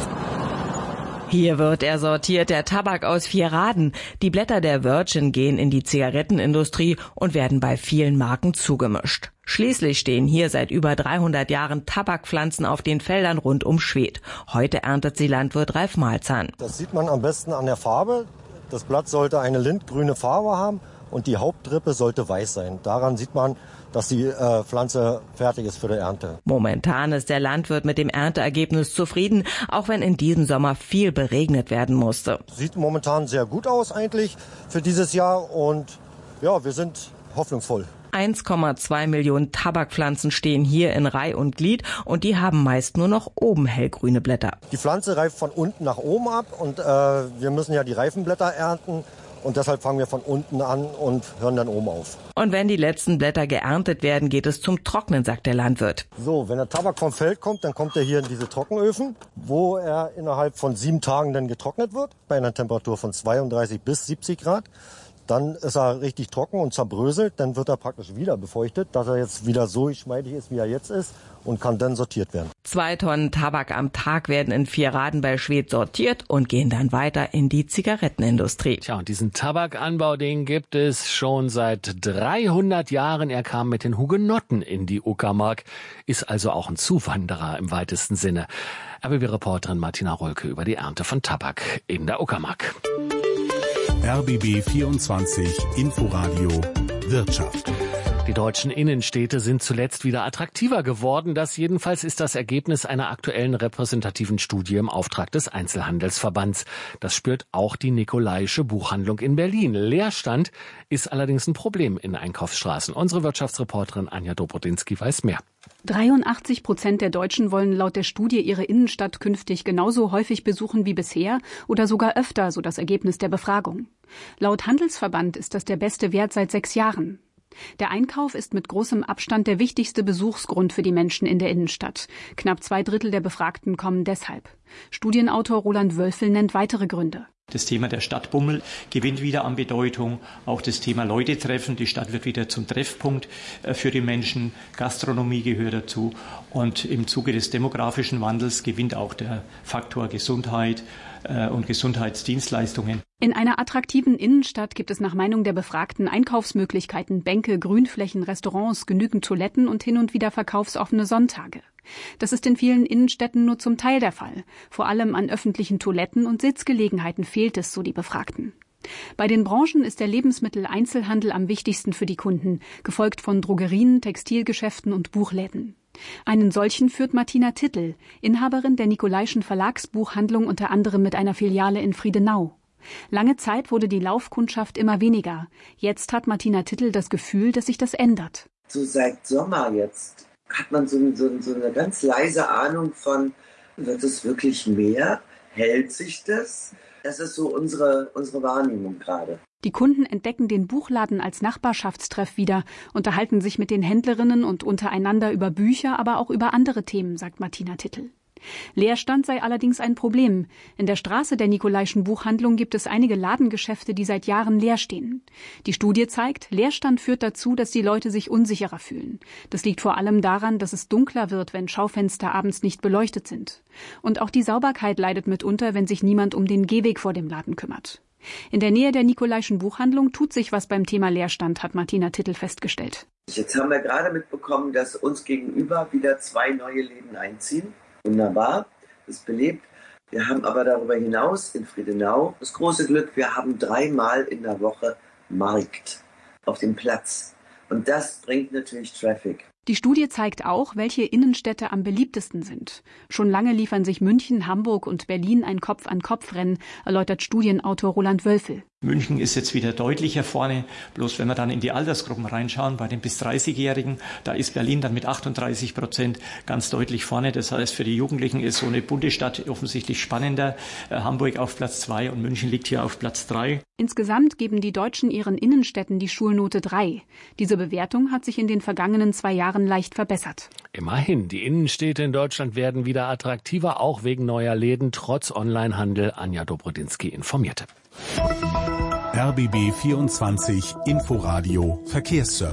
Hier wird er sortiert, der Tabak aus Vierraden. Die Blätter der Virgin gehen in die Zigarettenindustrie und werden bei vielen Marken zugemischt. Schließlich stehen hier seit über dreihundert Jahren Tabakpflanzen auf den Feldern rund um Schwedt. Heute erntet sie Landwirt Ralf Malzahn. Das sieht man am besten an der Farbe. Das Blatt sollte eine lindgrüne Farbe haben und die Hauptrippe sollte weiß sein. Daran sieht man, dass die äh, Pflanze fertig ist für die Ernte. Momentan ist der Landwirt mit dem Ernteergebnis zufrieden, auch wenn in diesem Sommer viel beregnet werden musste. Sieht momentan sehr gut aus eigentlich für dieses Jahr und ja, wir sind hoffnungsvoll. eins Komma zwei Millionen Tabakpflanzen stehen hier in Reih und Glied und die haben meist nur noch oben hellgrüne Blätter. Die Pflanze reift von unten nach oben ab und äh, wir müssen ja die reifen Blätter ernten. Und deshalb fangen wir von unten an und hören dann oben auf. Und wenn die letzten Blätter geerntet werden, geht es zum Trocknen, sagt der Landwirt. So, wenn der Tabak vom Feld kommt, dann kommt er hier in diese Trockenöfen, wo er innerhalb von sieben Tagen dann getrocknet wird, bei einer Temperatur von zweiunddreißig bis siebzig Grad. Dann ist er richtig trocken und zerbröselt, dann wird er praktisch wieder befeuchtet, dass er jetzt wieder so geschmeidig ist, wie er jetzt ist und kann dann sortiert werden. Zwei Tonnen Tabak am Tag werden in Vierraden bei Schwedt sortiert und gehen dann weiter in die Zigarettenindustrie. Tja, und diesen Tabakanbau, den gibt es schon seit dreihundert Jahren. Er kam mit den Hugenotten in die Uckermark, ist also auch ein Zuwanderer im weitesten Sinne. R B B-Reporterin Martina Rohlke über die Ernte von Tabak in der Uckermark. R B B vierundzwanzig Inforadio Wirtschaft. Die deutschen Innenstädte sind zuletzt wieder attraktiver geworden. Das jedenfalls ist das Ergebnis einer aktuellen repräsentativen Studie im Auftrag des Einzelhandelsverbands. Das spürt auch die Nikolaische Buchhandlung in Berlin. Leerstand ist allerdings ein Problem in Einkaufsstraßen. Unsere Wirtschaftsreporterin Anja Dobrodinsky weiß mehr. dreiundachtzig Prozent der Deutschen wollen laut der Studie ihre Innenstadt künftig genauso häufig besuchen wie bisher oder sogar öfter, so das Ergebnis der Befragung. Laut Handelsverband ist das der beste Wert seit sechs Jahren. Der Einkauf ist mit großem Abstand der wichtigste Besuchsgrund für die Menschen in der Innenstadt. Knapp zwei Drittel der Befragten kommen deshalb. Studienautor Roland Wölfel nennt weitere Gründe. Das Thema der Stadtbummel gewinnt wieder an Bedeutung. Auch das Thema Leute treffen. Die Stadt wird wieder zum Treffpunkt für die Menschen. Gastronomie gehört dazu. Und im Zuge des demografischen Wandels gewinnt auch der Faktor Gesundheit und Gesundheitsdienstleistungen. In einer attraktiven Innenstadt gibt es nach Meinung der Befragten Einkaufsmöglichkeiten, Bänke, Grünflächen, Restaurants, genügend Toiletten und hin und wieder verkaufsoffene Sonntage. Das ist in vielen Innenstädten nur zum Teil der Fall. Vor allem an öffentlichen Toiletten und Sitzgelegenheiten fehlt es, so die Befragten. Bei den Branchen ist der Lebensmitteleinzelhandel am wichtigsten für die Kunden, gefolgt von Drogerien, Textilgeschäften und Buchläden. Einen solchen führt Martina Tittel, Inhaberin der Nicolai'schen Verlagsbuchhandlung, unter anderem mit einer Filiale in Friedenau. Lange Zeit wurde die Laufkundschaft immer weniger. Jetzt hat Martina Tittel das Gefühl, dass sich das ändert. So seit Sommer jetzt hat man so, so, so eine ganz leise Ahnung von, wird es wirklich mehr? Hält sich das? Das ist so unsere, unsere Wahrnehmung gerade. Die Kunden entdecken den Buchladen als Nachbarschaftstreff wieder, unterhalten sich mit den Händlerinnen und untereinander über Bücher, aber auch über andere Themen, sagt Martina Tittel. Leerstand sei allerdings ein Problem. In der Straße der Nicolai'schen Buchhandlung gibt es einige Ladengeschäfte, die seit Jahren leer stehen. Die Studie zeigt, Leerstand führt dazu, dass die Leute sich unsicherer fühlen. Das liegt vor allem daran, dass es dunkler wird, wenn Schaufenster abends nicht beleuchtet sind. Und auch die Sauberkeit leidet mitunter, wenn sich niemand um den Gehweg vor dem Laden kümmert. In der Nähe der Nicolai'schen Buchhandlung tut sich was beim Thema Leerstand, hat Martina Tittel festgestellt. Jetzt haben wir gerade mitbekommen, dass uns gegenüber wieder zwei neue Läden einziehen. Wunderbar, ist belebt. Wir haben aber darüber hinaus in Friedenau das große Glück, wir haben dreimal in der Woche Markt auf dem Platz. Und das bringt natürlich Traffic. Die Studie zeigt auch, welche Innenstädte am beliebtesten sind. Schon lange liefern sich München, Hamburg und Berlin ein Kopf-an-Kopf-Rennen, erläutert Studienautor Roland Wölfel. München ist jetzt wieder deutlicher vorne. Bloß wenn wir dann in die Altersgruppen reinschauen, bei den bis dreißigjährigen, da ist Berlin dann mit achtunddreißig Prozent ganz deutlich vorne. Das heißt, für die Jugendlichen ist so eine bunte Stadt offensichtlich spannender. Äh, Hamburg auf Platz zwei und München liegt hier auf Platz drei. Insgesamt geben die Deutschen ihren Innenstädten die Schulnote drei. Diese Bewertung hat sich in den vergangenen zwei Jahren leicht verbessert. Immerhin, die Innenstädte in Deutschland werden wieder attraktiver, auch wegen neuer Läden, trotz Onlinehandel. Anja Dobrodinsky informierte. R B B vierundzwanzig Inforadio Verkehrsservice.